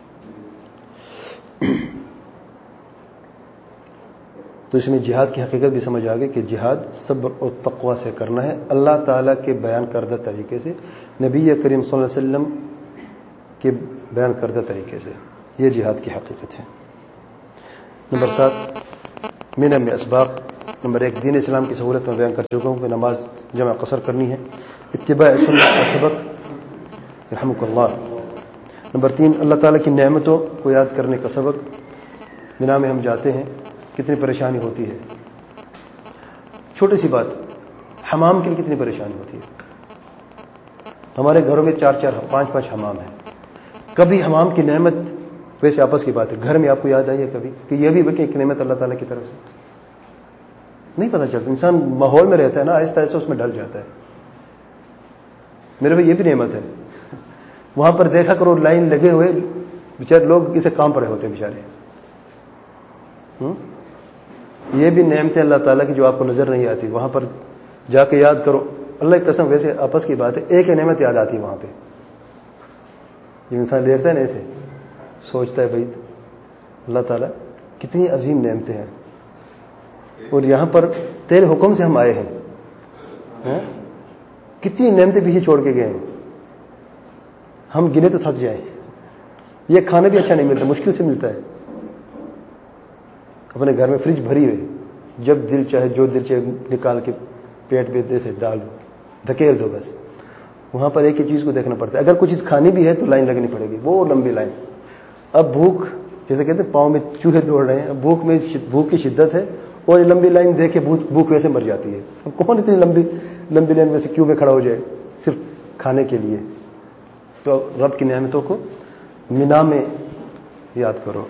تو اس میں جہاد کی حقیقت بھی سمجھ آ گئی کہ جہاد صبر اور تقوی سے کرنا ہے, اللہ تعالیٰ کے بیان کردہ طریقے سے, نبی کریم صلی اللہ علیہ وسلم کے بیان کردہ طریقے سے. یہ جہاد کی حقیقت ہے. نمبر سات, مینا میں اسباق نمبر ایک دین اسلام کی سہولت میں بیان کر چکا ہوں کہ نماز جمع قصر کرنی ہے. اتباع سنت کا سبق رحمک اللہ. نمبر تین اللہ تعالیٰ کی نعمتوں کو یاد کرنے کا سبق. مینا میں ہم جاتے ہیں کتنی پریشانی ہوتی ہے. چھوٹی سی بات, حمام کے لیے کتنی پریشانی ہوتی ہے. ہمارے گھروں میں چار چار پانچ پانچ حمام ہیں. کبھی حمام کی نعمت, ویسے آپس کی بات ہے, گھر میں آپ کو یاد آئی ہے کبھی کہ یہ بھی بلکہ ایک نعمت اللہ تعالیٰ کی طرف سے نہیں پتہ چلتا. انسان ماحول میں رہتا ہے نا, آہستہ آہستہ اس میں ڈل جاتا ہے. میرے بھائی یہ بھی نعمت ہے. وہاں پر دیکھا کرو لائن لگے ہوئے بیچارے لوگ اسے کام پر ہوتے ہیں بیچارے. یہ بھی نعمتیں اللہ تعالیٰ کی جو آپ کو نظر نہیں آتی. وہاں پر جا کے یاد کرو, اللہ کی قسم ویسے آپس کی بات ہے, ایک نعمت یاد آتی ہے وہاں پہ. جب انسان لیٹتا ہے نا ایسے سوچتا ہے بھائی اللہ تعالیٰ کتنی عظیم نعمتیں ہیں, اور یہاں پر تیرے حکم سے ہم آئے ہیں. کتنی نعمتیں پیچھے چھوڑ کے گئے ہیں, ہم گنے تو تھک جائیں. یہ کھانا بھی اچھا نہیں ملتا, مشکل سے ملتا ہے. اپنے گھر میں فریج بھری ہوئی, جب دل چاہے جو دل چاہے نکال کے پیٹ پہ دے سے ڈال دو, دھکیل دو بس. وہاں پر ایک ہی چیز کو دیکھنا پڑتا ہے. اگر کچھ چیز کھانی بھی ہے تو لائن لگنی پڑے گی, وہ لمبی لائن. اب بھوک, جیسے کہتے ہیں پاؤں میں چوہے دوڑ رہے ہیں, اب بھوک میں بھوک کی شدت ہے اور یہ لمبی لائن دیکھ کے بھوک ویسے مر جاتی ہے. اب کون اتنی لمبی لمبی لائن میں سے کیوں میں کھڑا ہو جائے صرف کھانے کے لیے. تو رب کی نعمتوں کو مینا میں یاد کرو.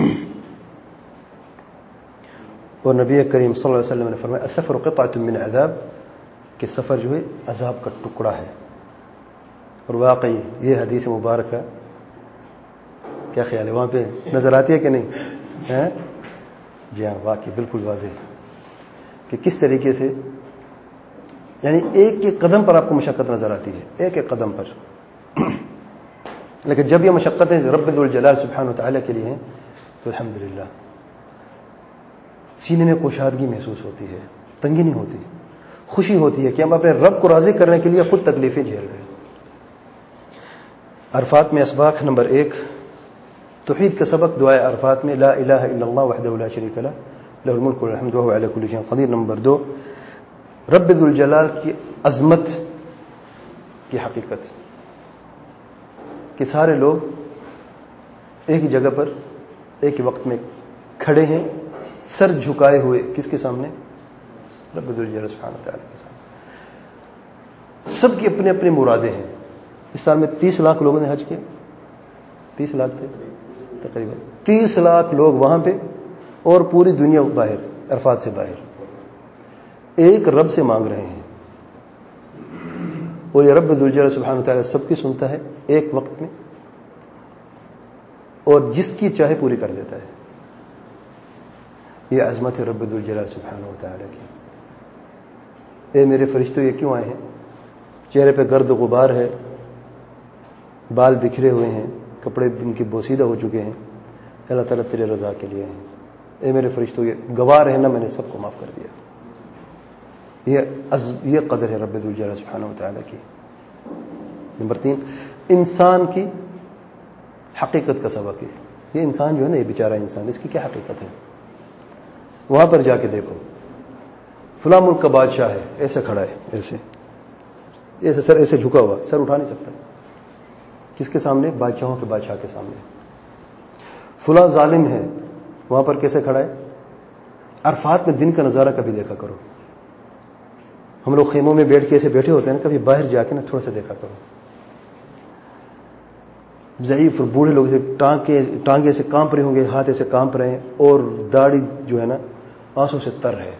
اور نبی کریم صلی اللہ علیہ وسلم نے فرمایا السفر قطعۃ من عذاب, کہ سفر جو ہے عذاب کا ٹکڑا ہے. اور واقعی یہ حدیث مبارکہ کیا خیال ہے, وہاں پہ نظر آتی ہے کہ نہیں؟ جی ہاں, واقعی بالکل واضح کہ کس طریقے سے, یعنی ایک ایک قدم پر آپ کو مشقت نظر آتی ہے, ایک ایک قدم پر. لیکن جب یہ مشقتیں رب ذوالجلال سبحانہ و تعالیٰ کے لیے ہیں تو الحمدللہ سینے میں کوشادگی محسوس ہوتی ہے, تنگی نہیں ہوتی, خوشی ہوتی ہے کہ ہم اپنے رب کو راضی کرنے کے لیے خود تکلیفیں جھیل رہے ہیں. عرفات میں اسباق نمبر ایک توحید کا سبق دعائے عرفات میں لا الہ الا اللہ وحدہ لا شریک لہ لہ الملک والحمد وہو علی کل شیء قدیر. نمبر دو رب ذوالجلال کی عظمت کی حقیقت, کہ سارے لوگ ایک ہی جگہ پر ایک ہی وقت میں کھڑے ہیں, سر جھکائے ہوئے, کس کے سامنے؟ رب ذوالجلال سبحانہ وتعالی کے سامنے. سب کی اپنی اپنی مرادیں ہیں. اس سال میں تیس لاکھ لوگوں نے حج کیا, تیس لاکھ تھے تقریباً, تیس لاکھ لوگ وہاں پہ, اور پوری دنیا باہر, عرفات سے باہر, ایک رب سے مانگ رہے ہیں. اور یہ رب ذوالجلال سبحانہ وتعالی سب کی سنتا ہے ایک وقت میں, اور جس کی چاہے پوری کر دیتا ہے. یہ عظمت ہے رب ذوالجلال سبحانہ وتعالی کی. اے میرے فرشتوں یہ کیوں آئے ہیں؟ چہرے پہ گرد و غبار ہے, بال بکھرے ہوئے ہیں, کپڑے ان کی بوسیدہ ہو چکے ہیں. اللہ تعالیٰ تیرے رضا کے لیے ہیں. اے میرے فرشتوں یہ گواہ رہنا میں نے سب کو معاف کر دیا. یہ یہ قدر ہے رب ذوالجلال سبحانہ وتعالی کی. نمبر تین انسان کی حقیقت کا سبق ہے. یہ انسان جو ہے نا, یہ بیچارہ انسان, اس کی کیا حقیقت ہے؟ وہاں پر جا کے دیکھو, فلاں ملک کا بادشاہ ہے, ایسے کھڑا ہے, ایسے ایسے سر ایسے جھکا ہوا, سر اٹھا نہیں سکتا. کس کے سامنے؟ بادشاہوں کے بادشاہ کے سامنے. فلاں ظالم ہے, وہاں پر کیسے کھڑا ہے؟ عرفات میں دن کا نظارہ کبھی دیکھا کرو. ہم لوگ خیموں میں بیٹھ کے ایسے بیٹھے ہوتے ہیں نا, کبھی باہر جا کے نا تھوڑا سا دیکھا کرو. ضعیف اور بوڑھے لوگ ایسے ٹانگے ٹانگے ایسے کانپ رہے ہوں گے, ہاتھ ایسے کانپ رہے ہیں, اور داڑھی جو ہے نا آنسوں سے تر ہے.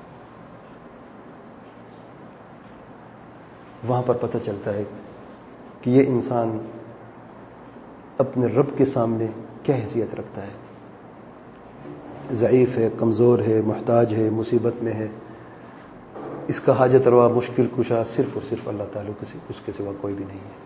وہاں پر پتہ چلتا ہے کہ یہ انسان اپنے رب کے سامنے کیا حیثیت رکھتا ہے. ضعیف ہے, کمزور ہے, محتاج ہے, مصیبت میں ہے. اس کا حاجت روا, مشکل کشا صرف اور صرف اللہ تعالیٰ, کسی اس کے سوا کوئی بھی نہیں ہے.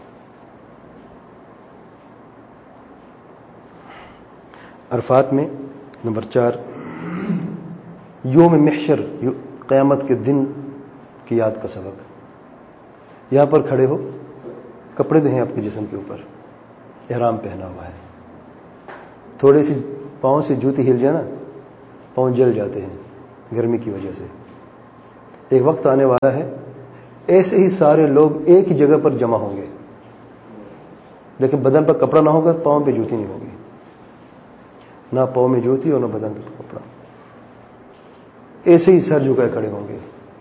عرفات میں نمبر چار یوم محشر, قیامت کے دن کی یاد کا سبق. یہاں پر کھڑے ہو, کپڑے بھی ہیں آپ کے جسم کے اوپر, احرام پہنا ہوا ہے, تھوڑی سی پاؤں سے جوتی ہل جائے نا, پاؤں جل جاتے ہیں. گرمی کی وجہ سے. ایک وقت آنے والا ہے ایسے ہی سارے لوگ ایک ہی جگہ پر جمع ہوں گے، لیکن بدن پر کپڑا نہ ہوگا، پاؤں پہ جوتی نہیں ہوگی، نہ پاؤں میں جوتی اور نہ بدن پر کپڑا. ایسے ہی سر جھکائے کھڑے ہوں گے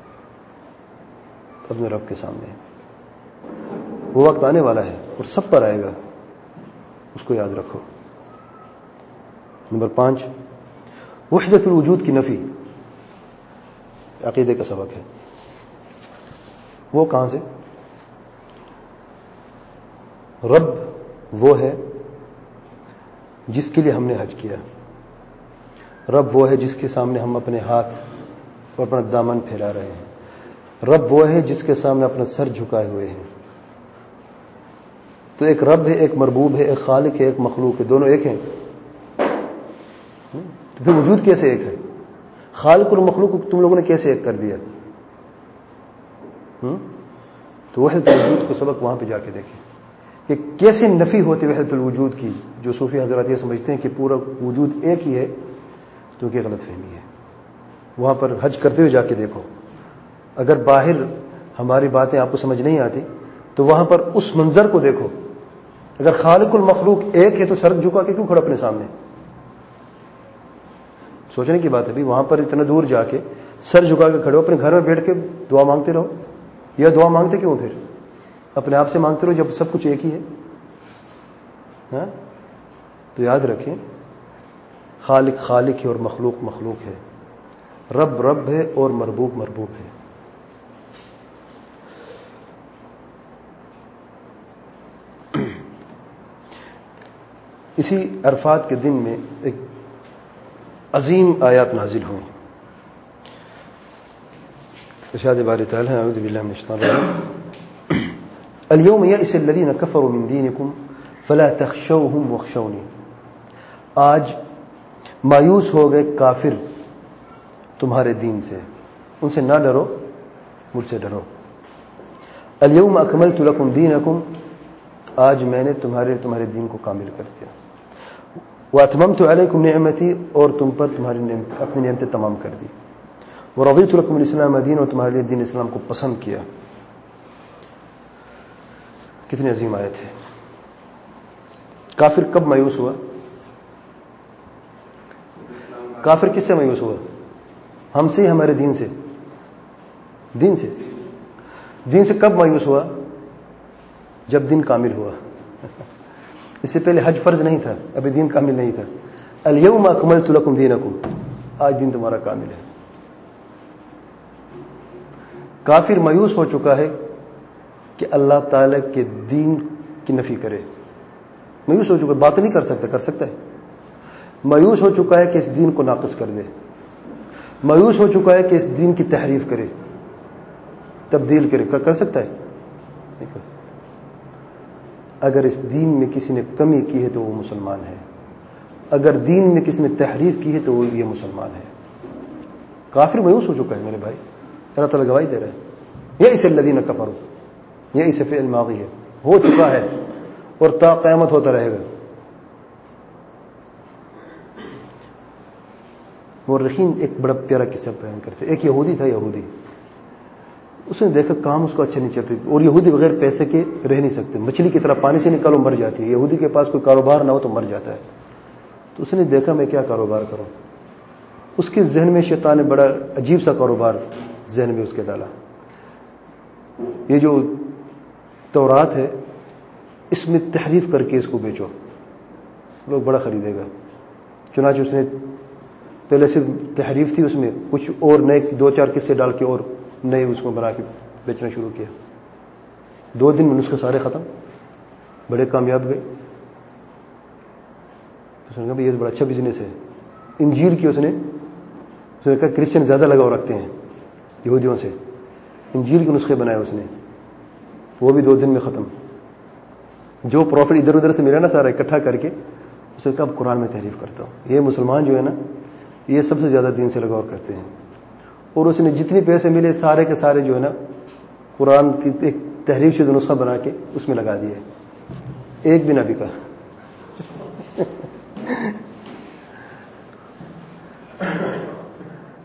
اپنے رب کے سامنے. وہ وقت آنے والا ہے اور سب پر آئے گا، اس کو یاد رکھو. نمبر پانچ، وحدت الوجود کی نفی عقیدے کا سبق ہے. وہ کہاں سے؟ رب وہ ہے جس کے لیے ہم نے حج کیا. رب وہ ہے جس کے سامنے ہم اپنے ہاتھ اور اپنا دامن پھیلا رہے ہیں. رب وہ ہے جس کے سامنے اپنا سر جھکائے ہوئے ہیں. تو ایک رب ہے، ایک مربوب ہے، ایک خالق ہے، ایک مخلوق ہے، دونوں ایک ہیں. تو پھر وجود کیسے ایک ہے؟ خالق اور مخلوق کو تم لوگوں نے کیسے ایک کر دیا؟ تو وحدت الوجود کو سبق وہاں پہ جا کے دیکھیں کہ کیسے نفی ہوتی وحدت الوجود کی. جو صوفی حضرات یہ سمجھتے ہیں کہ پورا وجود ایک ہی ہے، تو کہ غلط فہمی ہے. وہاں پر حج کرتے ہوئے جا کے دیکھو. اگر باہر ہماری باتیں آپ کو سمجھ نہیں آتی تو وہاں پر اس منظر کو دیکھو. اگر خالق المخلوق ایک ہے تو سر جھکا کے کیوں کھڑا اپنے سامنے؟ سوچنے کی بات ہے بھی. وہاں پر اتنا دور جا کے سر جھکا کے کھڑے ہو، اپنے گھر میں بیٹھ کے دعا مانگتے رہو. یا دعا مانگتے کیوں پھر؟ اپنے آپ سے مانگتے رہو جب سب کچھ ایک ہی ہے. ہاں تو یاد رکھیں، خالق خالق ہے اور مخلوق مخلوق ہے. رب رب ہے اور مربوب مربوب ہے. اسی عرفات کے دن میں ایک عظیم آیات نازل ہوئی. ارشاد باری تعالی اعوذ باللہ من الشیطان الرجیم اليوم یئس الذین کفروا من دینکم فلا تخشوهم واخشونی. آج مایوس ہو گئے کافر تمہارے دین سے، ان سے نہ ڈرو، مجھ سے ڈرو. اليوم اکملت لکم دینکم، آج میں نے تمہارے تمہارے دین کو کامل کر دیا. واتممت علیکم نعمتی، اور تم پر تمہاری نعمت اپنی نعمتیں تمام کر دی. ورضیت لکم الاسلام دین، اور تمہارے لیے دین اسلام کو پسند کیا. کتنی عظیم آیت ہے. کافر کب مایوس ہوا؟ کافر کس سے مایوس ہوا؟ ہم سے، ہمارے دین سے. دین سے دین سے کب مایوس ہوا؟ جب دین کامل ہوا. اس سے پہلے حج فرض نہیں تھا، ابھی دین کامل نہیں تھا. الیوم اکملت لکم دینکم، آج دین تمہارا کامل ہے. کافر مایوس ہو چکا ہے کہ اللہ تعالی کے دین کی نفی کرے. مایوس ہو چکا ہے، بات نہیں کر سکتا. کر سکتا ہے؟ مایوس ہو چکا ہے کہ اس دین کو ناقص کر دے. مایوس ہو چکا ہے کہ اس دین کی تحریف کرے، تبدیل کرے. کر سکتا ہے؟ نہیں کر سکتا. اگر اس دین میں کسی نے کمی کی ہے تو وہ مسلمان ہے. اگر دین میں کسی نے تحریف کی ہے تو وہ یہ مسلمان ہے. کافر مایوس ہو چکا ہے میرے بھائی. اللہ تعالیٰ گواہی دے رہا ہے. یہ اسے الذین کفروا، یہ اسے فعل ماضی ہے، ہو چکا ہے اور تا قیامت ہوتا رہے گا. مورخین ایک بڑا پیارا قصہ بیان کرتے. ایک یہودی تھا، یہودی اس نے دیکھا کام اس کو اچھا نہیں چلتے، اور یہودی بغیر پیسے کے رہ نہیں سکتے. مچھلی کی طرح پانی سے نکالو مر جاتی ہے. یہودی کے پاس کوئی کاروبار نہ ہو تو مر جاتا ہے. تو اس نے دیکھا میں کیا کاروبار کروں. اس کے ذہن میں شیطان نے بڑا عجیب سا کاروبار ذہن میں اس کے ڈالا. یہ جو تورات ہے اس میں تحریف کر کے اس کو بیچو، لوگ بڑا خریدے گا. چنانچہ اس نے پہلے صرف تحریف تھی، اس میں کچھ اور نئے دو چار قصے ڈال کے اور نئے اس کو بنا کے بیچنا شروع کیا. دو دن میں نسخے سارے ختم، بڑے کامیاب گئے. اس نے کہا یہ بڑا اچھا بزنس ہے. انجیل کی اس نے اس نے کہا کرسچن زیادہ لگاؤ رکھتے ہیں یہودیوں سے. انجیل کے نسخے بنائے اس نے، وہ بھی دو دن میں ختم. جو پروفٹ ادھر ادھر سے ملا نا سارا اکٹھا کر کے اس نے کہا اب قرآن میں تحریف کرتا ہوں. یہ مسلمان جو ہے نا یہ سب سے زیادہ دین سے لگاؤ کرتے ہیں. اور اس نے جتنے پیسے ملے سارے کے سارے جو ہے نا قرآن کی ایک تحریف شدہ نسخہ بنا کے اس میں لگا دیے. ایک بھی نہ بکا.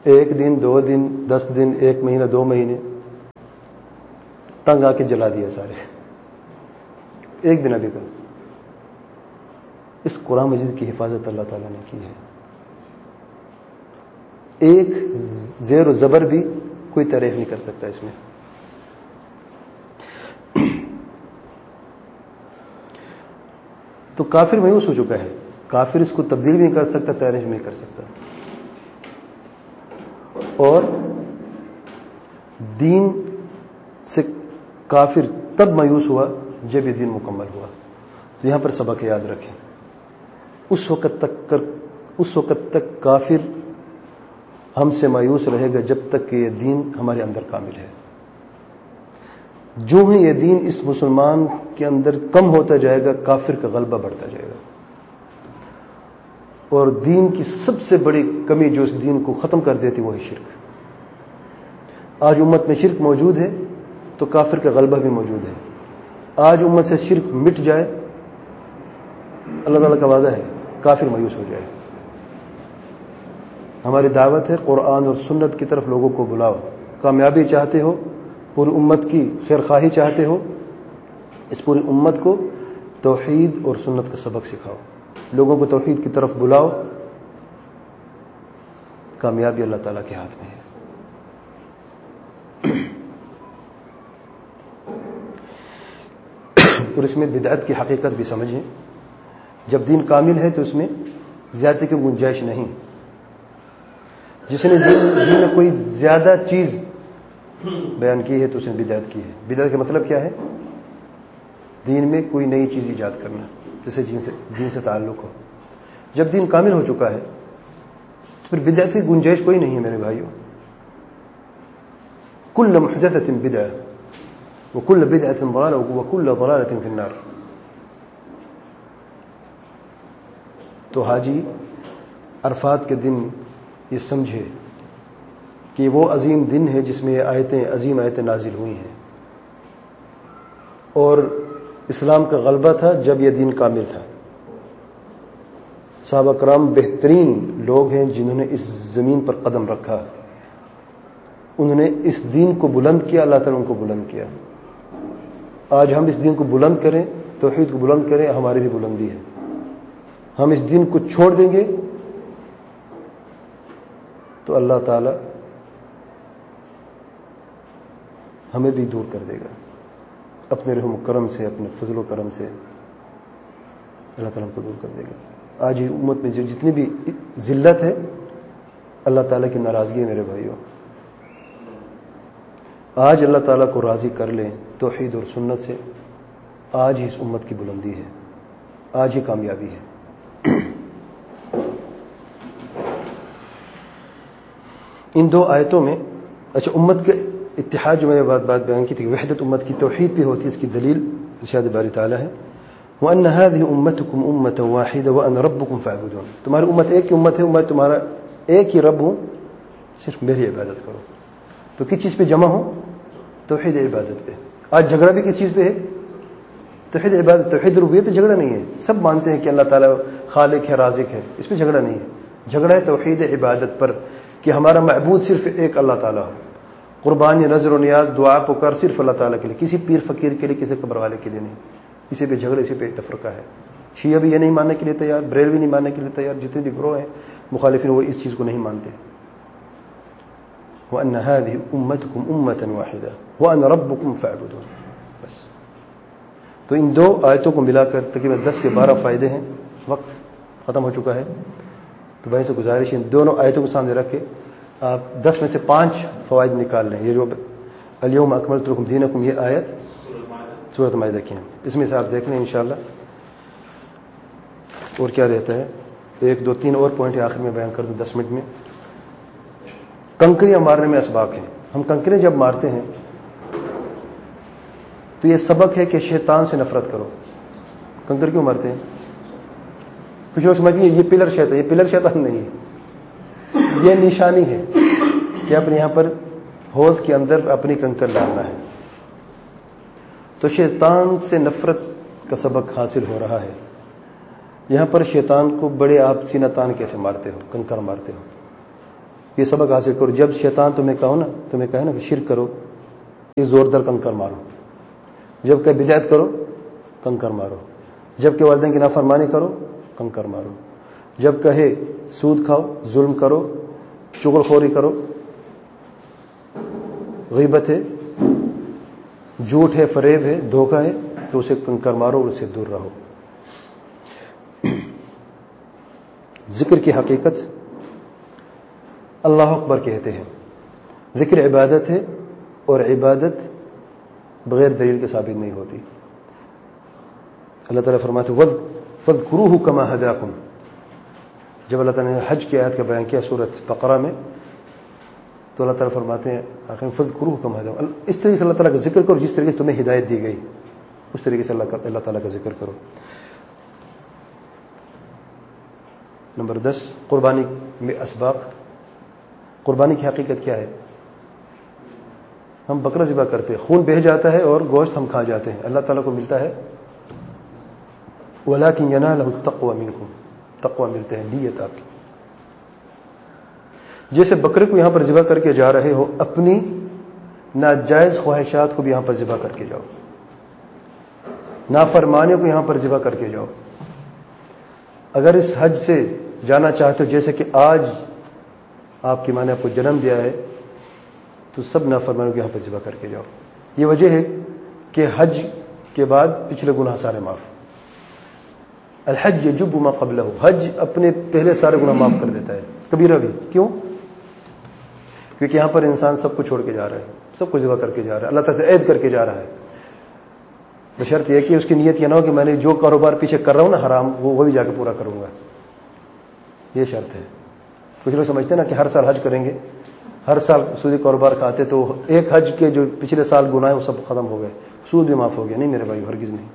ایک دن، دو دن، دس دن، ایک مہینہ، دو مہینے تنگ آ کے جلا دیا سارے، ایک بھی نہ بگا۔ اس قرآن مجید کی حفاظت اللہ تعالیٰ نے کی ہے۔ ایک زیر و زبر بھی کوئی تعریف نہیں کر سکتا اس میں۔ تو کافر مایوس ہو چکا ہے، کافر اس کو تبدیل بھی نہیں کر سکتا، تعریف نہیں کر سکتا۔ اور دین سے کافر تب مایوس ہوا جب یہ دین مکمل ہوا۔ تو یہاں پر سبق یاد رکھیں، اس وقت تک کر اس وقت تک کافر ہم سے مایوس رہے گا جب تک کہ یہ دین ہمارے اندر کامل ہے۔ جو ہی یہ دین اس مسلمان کے اندر کم ہوتا جائے گا، کافر کا غلبہ بڑھتا جائے گا۔ اور دین کی سب سے بڑی کمی جو اس دین کو ختم کر دیتی وہ ہے شرک۔ آج امت میں شرک موجود ہے تو کافر کا غلبہ بھی موجود ہے۔ آج امت سے شرک مٹ جائے، اللہ تعالیٰ کا وعدہ ہے کافر مایوس ہو جائے۔ ہماری دعوت ہے قرآن اور سنت کی طرف لوگوں کو بلاؤ۔ کامیابی چاہتے ہو، پوری امت کی خیر خواہی چاہتے ہو، اس پوری امت کو توحید اور سنت کا سبق سکھاؤ، لوگوں کو توحید کی طرف بلاؤ۔ کامیابی اللہ تعالیٰ کے ہاتھ میں ہے۔ اور اس میں بدعت کی حقیقت بھی سمجھیں۔ جب دین کامل ہے تو اس میں زیادتی کی گنجائش نہیں۔ جس نے دین میں کوئی زیادہ چیز بیان کی ہے تو اس نے بدعت کی ہے۔ بدعت کا مطلب کیا ہے؟ دین میں کوئی نئی چیز ایجاد کرنا جسے دین سے دین سے تعلق ہو۔ جب دین کامل ہو چکا ہے تو پھر بدعت کی گنجائش کوئی نہیں ہے میرے بھائیوں۔ کل محدثۃ بدعہ وکل بدعۃ ضلالہ وکل ضلالۃ فی النار۔ تو حاجی عرفات کے دن یہ سمجھے کہ وہ عظیم دن ہے جس میں یہ آیتیں عظیم آیتیں نازل ہوئی ہیں، اور اسلام کا غلبہ تھا جب یہ دین کامل تھا۔ صحابہ کرام بہترین لوگ ہیں جنہوں نے اس زمین پر قدم رکھا، انہوں نے اس دین کو بلند کیا، اللہ تعالیٰ ان کو بلند کیا۔ آج ہم اس دین کو بلند کریں، توحید کو بلند کریں، ہماری بھی بلندی ہے۔ ہم اس دین کو چھوڑ دیں گے تو اللہ تعالی ہمیں بھی دور کر دے گا اپنے رحم و کرم سے، اپنے فضل و کرم سے اللہ تعالیٰ ہم کو دور کر دے گا۔ آج ہی امت میں جو جتنی بھی ذلت ہے، اللہ تعالیٰ کی ناراضگی ہے میرے بھائیوں۔ آج اللہ تعالیٰ کو راضی کر لیں توحید اور سنت سے، آج ہی اس امت کی بلندی ہے، آج ہی کامیابی ہے۔ ان دو آیتوں میں اچھا امت کے اتحاد جو میں نے بات بات بیان کی تھی، وحدت امت کی توحید بھی ہوتی ہے، اس کی دلیل ارشاد باری تعالیٰ ہے وَأَنَّ هَذِهِ أُمَّتُكُمْ أُمَّةً وَاحِدَةً وَأَنَا رَبُّكُمْ فَاعْبُدُونِ۔ تمہاری امت ایک ہی امت ہے، میں تمہارا ایک ہی رب ہوں، صرف میری عبادت کرو۔ تو کس چیز پہ جمع ہو؟ توحید عبادت پہ۔ آج جھگڑا بھی کس چیز پہ ہے؟ توحید عبادت، توحید ربوبیت پہ جھگڑا نہیں ہے۔ سب مانتے ہیں کہ اللہ تعالیٰ خالق ہے، رازق ہے، اس پہ جھگڑا نہیں ہے۔ جھگڑا ہے توحید عبادت پر کہ ہمارا معبود صرف ایک اللہ تعالیٰ ہو۔ قربانی، نظر و نیاز، دعا پکار صرف اللہ تعالیٰ کے لیے، کسی پیر فقیر کے لیے، کسی قبر والے کے لیے نہیں۔ اسی پہ جھگڑے، اسی پہ تفرقہ ہے۔ شیعہ بھی یہ نہیں ماننے کے لیے تیار، بریلوی نہیں ماننے کے لیے تیار، جتنے بھی گروہ ہیں مخالفین وہ اس چیز کو نہیں مانتے۔ وَأَنَّ هَذِهِ أُمَّتُكُمْ أُمَّةً وَاحِدَةً وَأَنَا رَبُّكُمْ فَاعْبُدُونِ۔ بس تو ان دو آیتوں کو ملا کر تقریباً دس سے بارہ فائدے ہیں۔ وقت ختم ہو چکا ہے، تو بھائی سے گزارش ہے ان دونوں آیتوں کو سامنے رکھ کے آپ دس میں سے پانچ فوائد نکال لیں۔ یہ جو الیوم اکملت لکم دینکم، یہ آیت سورۃ مائدہ کی ہے، اس میں سے آپ دیکھ لیں انشاءاللہ۔ اور کیا رہتا ہے، ایک دو تین اور پوائنٹ آخر میں بیان کر دوں دس منٹ میں۔ کنکریاں مارنے میں اسباق ہیں۔ ہم کنکریاں جب مارتے ہیں تو یہ سبق ہے کہ شیطان سے نفرت کرو۔ کنکر کیوں مارتے ہیں؟ کچھ لوگ سمجھیں یہ پلر شیطان، یہ پلر شیطان نہیں ہے، یہ نشانی ہے کہ اپنے یہاں پر حوض کے اندر اپنی کنکر ڈالنا ہے۔ تو شیطان سے نفرت کا سبق حاصل ہو رہا ہے۔ یہاں پر شیطان کو بڑے آپ سینہ تان کیسے مارتے ہو، کنکر مارتے ہو، یہ سبق حاصل کرو. جب شیطان تمہیں کہو نا تمہیں کہے نا کہ شرک کرو، یہ زوردار کنکر مارو. جب کہ بدعت کرو کنکر مارو. جب کہ والدین کی نافرمانی کرو کنکر مارو. جب کہے سود کھاؤ، ظلم کرو، چغل خوری کرو، غیبت ہے، جھوٹ ہے، فریب ہے، دھوکہ ہے، تو اسے کنکر مارو اور اسے دور رہو. ذکر کی حقیقت اللہ اکبر کہتے ہیں. ذکر عبادت ہے اور عبادت بغیر دلیل کے ثابت نہیں ہوتی. اللہ تعالیٰ فرماتے ہیں فَاذْكُرُوهُ كَمَا هَدَاكُمْ. جب اللہ تعالیٰ نے حج کی آیت کا بیان کیا سورۃ بقرہ میں تو اللہ تعالیٰ فرماتے ہیں آخر میں فَاذْكُرُوهُ كَمَا هَدَاكُمْ. اس طریقے سے اللہ تعالیٰ کا ذکر کرو جس طریقے سے تمہیں ہدایت دی گئی، اس طریقے سے اللہ تعالیٰ کا ذکر کرو. نمبر دس، قربانی میں اسباق. قربانی کی حقیقت کیا ہے؟ ہم بکرا ذبح کرتے ہیں، خون بہہ جاتا ہے اور گوشت ہم کھا جاتے ہیں. اللہ تعالیٰ کو ملتا ہے وَلَكِنْ يَنَالَهُ التَّقْوَى مِنْكُمْ. تقوی ملتے ہیں، نیت آپ کی. جیسے بکرے کو یہاں پر ذبح کر کے جا رہے ہو، اپنی ناجائز خواہشات کو بھی یہاں پر ذبح کر کے جاؤ، نافرمانیوں کو یہاں پر ذبح کر کے جاؤ. اگر اس حج سے جانا چاہتے ہو جیسے کہ آج آپ کی ماں نے آپ کو جنم دیا ہے تو سب نافرمانیوں کو یہاں پر ذبح کر کے جاؤ. یہ وجہ ہے کہ حج کے بعد پچھلے گناہ سارے معاف. الحج یجب ما قبلہ. حج اپنے پہلے سارے گناہ معاف کر دیتا ہے، کبیرہ بھی. کیوں؟ کیونکہ یہاں پر انسان سب کو چھوڑ کے جا رہا ہے، سب کو ذبح کر کے جا رہا ہے، اللہ تعالیٰ سے عہد کر کے جا رہا ہے. بشرط یہ کہ اس کی نیت یہ نہ ہو کہ میں نے جو کاروبار پیچھے کر رہا ہوں نا حرام، وہ وہی جا کے پورا کروں گا. یہ شرط ہے. کچھ لوگ سمجھتے ہیں نا کہ ہر سال حج کریں گے، ہر سال سودی کاروبار کھاتے تو ایک حج کے جو پچھلے سال گناہ ہیں وہ سب ختم ہو گئے، سود بھی معاف ہو گیا. نہیں میرے بھائی، ہرگز نہیں.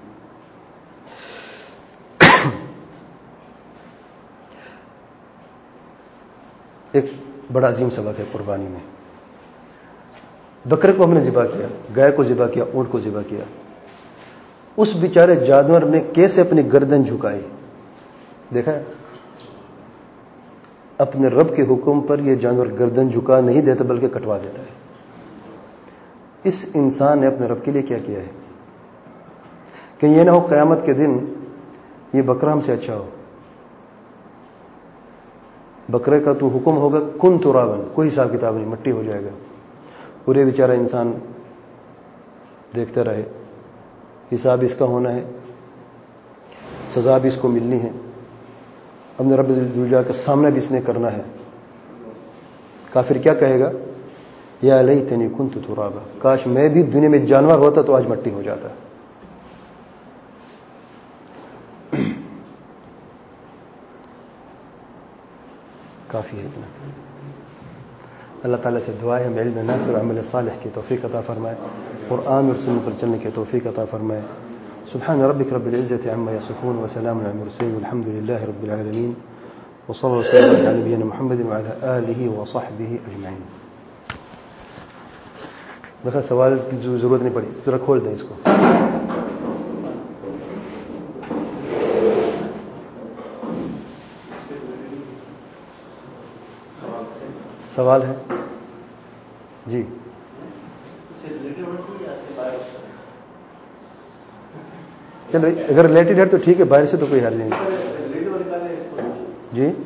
ایک بڑا عظیم سبق ہے قربانی میں. بکرے کو ہم نے ذبح کیا، گائے کو ذبح کیا، اونٹ کو ذبح کیا. اس بیچارے جانور نے کیسے اپنی گردن جھکائی دیکھا ہے؟ اپنے رب کے حکم پر یہ جانور گردن جھکا نہیں دیتا بلکہ کٹوا دیتا ہے. اس انسان نے اپنے رب کے لیے کیا کیا ہے کہ یہ نہ ہو قیامت کے دن یہ بکرا ہم سے اچھا ہو. بکرے کا تو حکم ہوگا کن ترابن، کوئی حساب کتاب نہیں، مٹی ہو جائے گا. پورے بیچارہ انسان دیکھتا رہے. حساب اس کا ہونا ہے، سزا بھی اس کو ملنی ہے، اپنے رب ذوالجلال کا سامنا بھی اس نے کرنا ہے. کافر کیا کہے گا؟ یا لیتنی کنت ترابا. کاش میں بھی دنیا میں جانور ہوتا تو آج مٹی ہو جاتا. کافی ہے اتنا. اللہ تعالیٰ سے دعا ہے ہمیں علم نافع اور عمل صالح کی توفیق عطا فرمائے، قرآن اور سنت پر چلنے کی توفیق عطا فرمائے. سبحان ربك رب العزة عما يصفون وسلام على المرسلين والحمد لله رب العالمين وصلى الله وسلم على نبينا محمد وعلى آله وصحبه أجمعين. دیکھا سوال کی ضرورت نہیں پڑی، ذرا کھول دیں اس کو. سوال ہے جی. چلو اگر ریلیٹڈ ہے تو ٹھیک ہے، باہر سے تو کوئی حرج نہیں. جی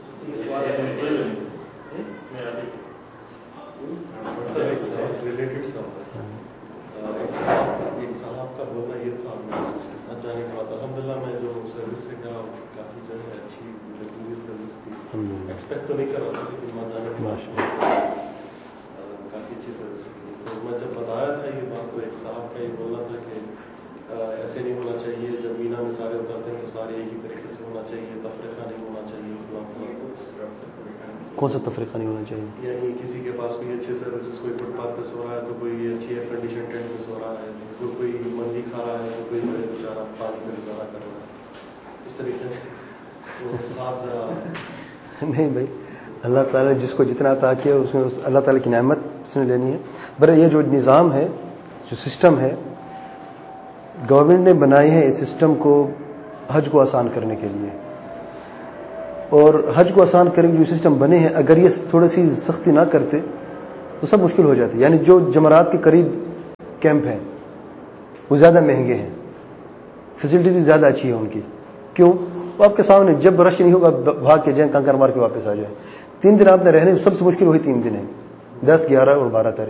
صاحب کا بولنا یہ تھا جانے کے بعد الحمد للہ میں جو سروس سے گیا کافی جو ہے اچھی سروس تھی. ایکسپیکٹ تو نہیں کر رہا تھا لیکن میں جانے کے بعد کافی اچھی سروس تھی. تو میں جب بتایا تھا یہ بات تو ایک صاحب کا یہ بولنا تھا کہ ایسے نہیں ہونا چاہیے، جب مینا میں سارے اترتے ہیں تو سارے ایک ہی طریقے سے ہونا چاہیے، تفریقہ نہیں ہونا چاہیے. کون سا تفریقہ نہیں ہونا چاہیے؟ یعنی کسی کے پاس کوئی اچھے سروسز، کوئی فٹ پاتھ پہ سو رہا ہے تو کوئی اچھی ایئر کنڈیشن ٹینٹ میں سو رہا ہے، تو کوئی مندی کھا رہا ہے تو کوئی بیچارہ پانی میں گزارا کر رہا ہے، اس طریقے سے. صاحب ذرا نہیں بھائی، اللہ تعالیٰ نے جس کو جتنا عطا کیا اس میں اللہ تعالیٰ کی نعمت اس نے لینی ہے. بر یہ جو نظام ہے، جو سسٹم ہے گورنمنٹ نے بنائی ہے، اس سسٹم کو حج کو آسان کرنے کے لیے. اور حج کو آسان کرنے کے جو سسٹم بنے ہیں اگر یہ تھوڑی سی سختی نہ کرتے تو سب مشکل ہو جاتی. یعنی جو جمرات کے قریب کیمپ ہیں وہ زیادہ مہنگے ہیں, فیسلٹی بھی زیادہ اچھی ہے ان کی. کیوں؟ وہ آپ کے سامنے جب رش نہیں ہوگا بھاگ کے جائیں, کنکر مار کے واپس آ جائیں. تین دن آپ نے رہنے, سب سے مشکل وہی تین دن ہے, دس گیارہ اور بارہ تاریخ.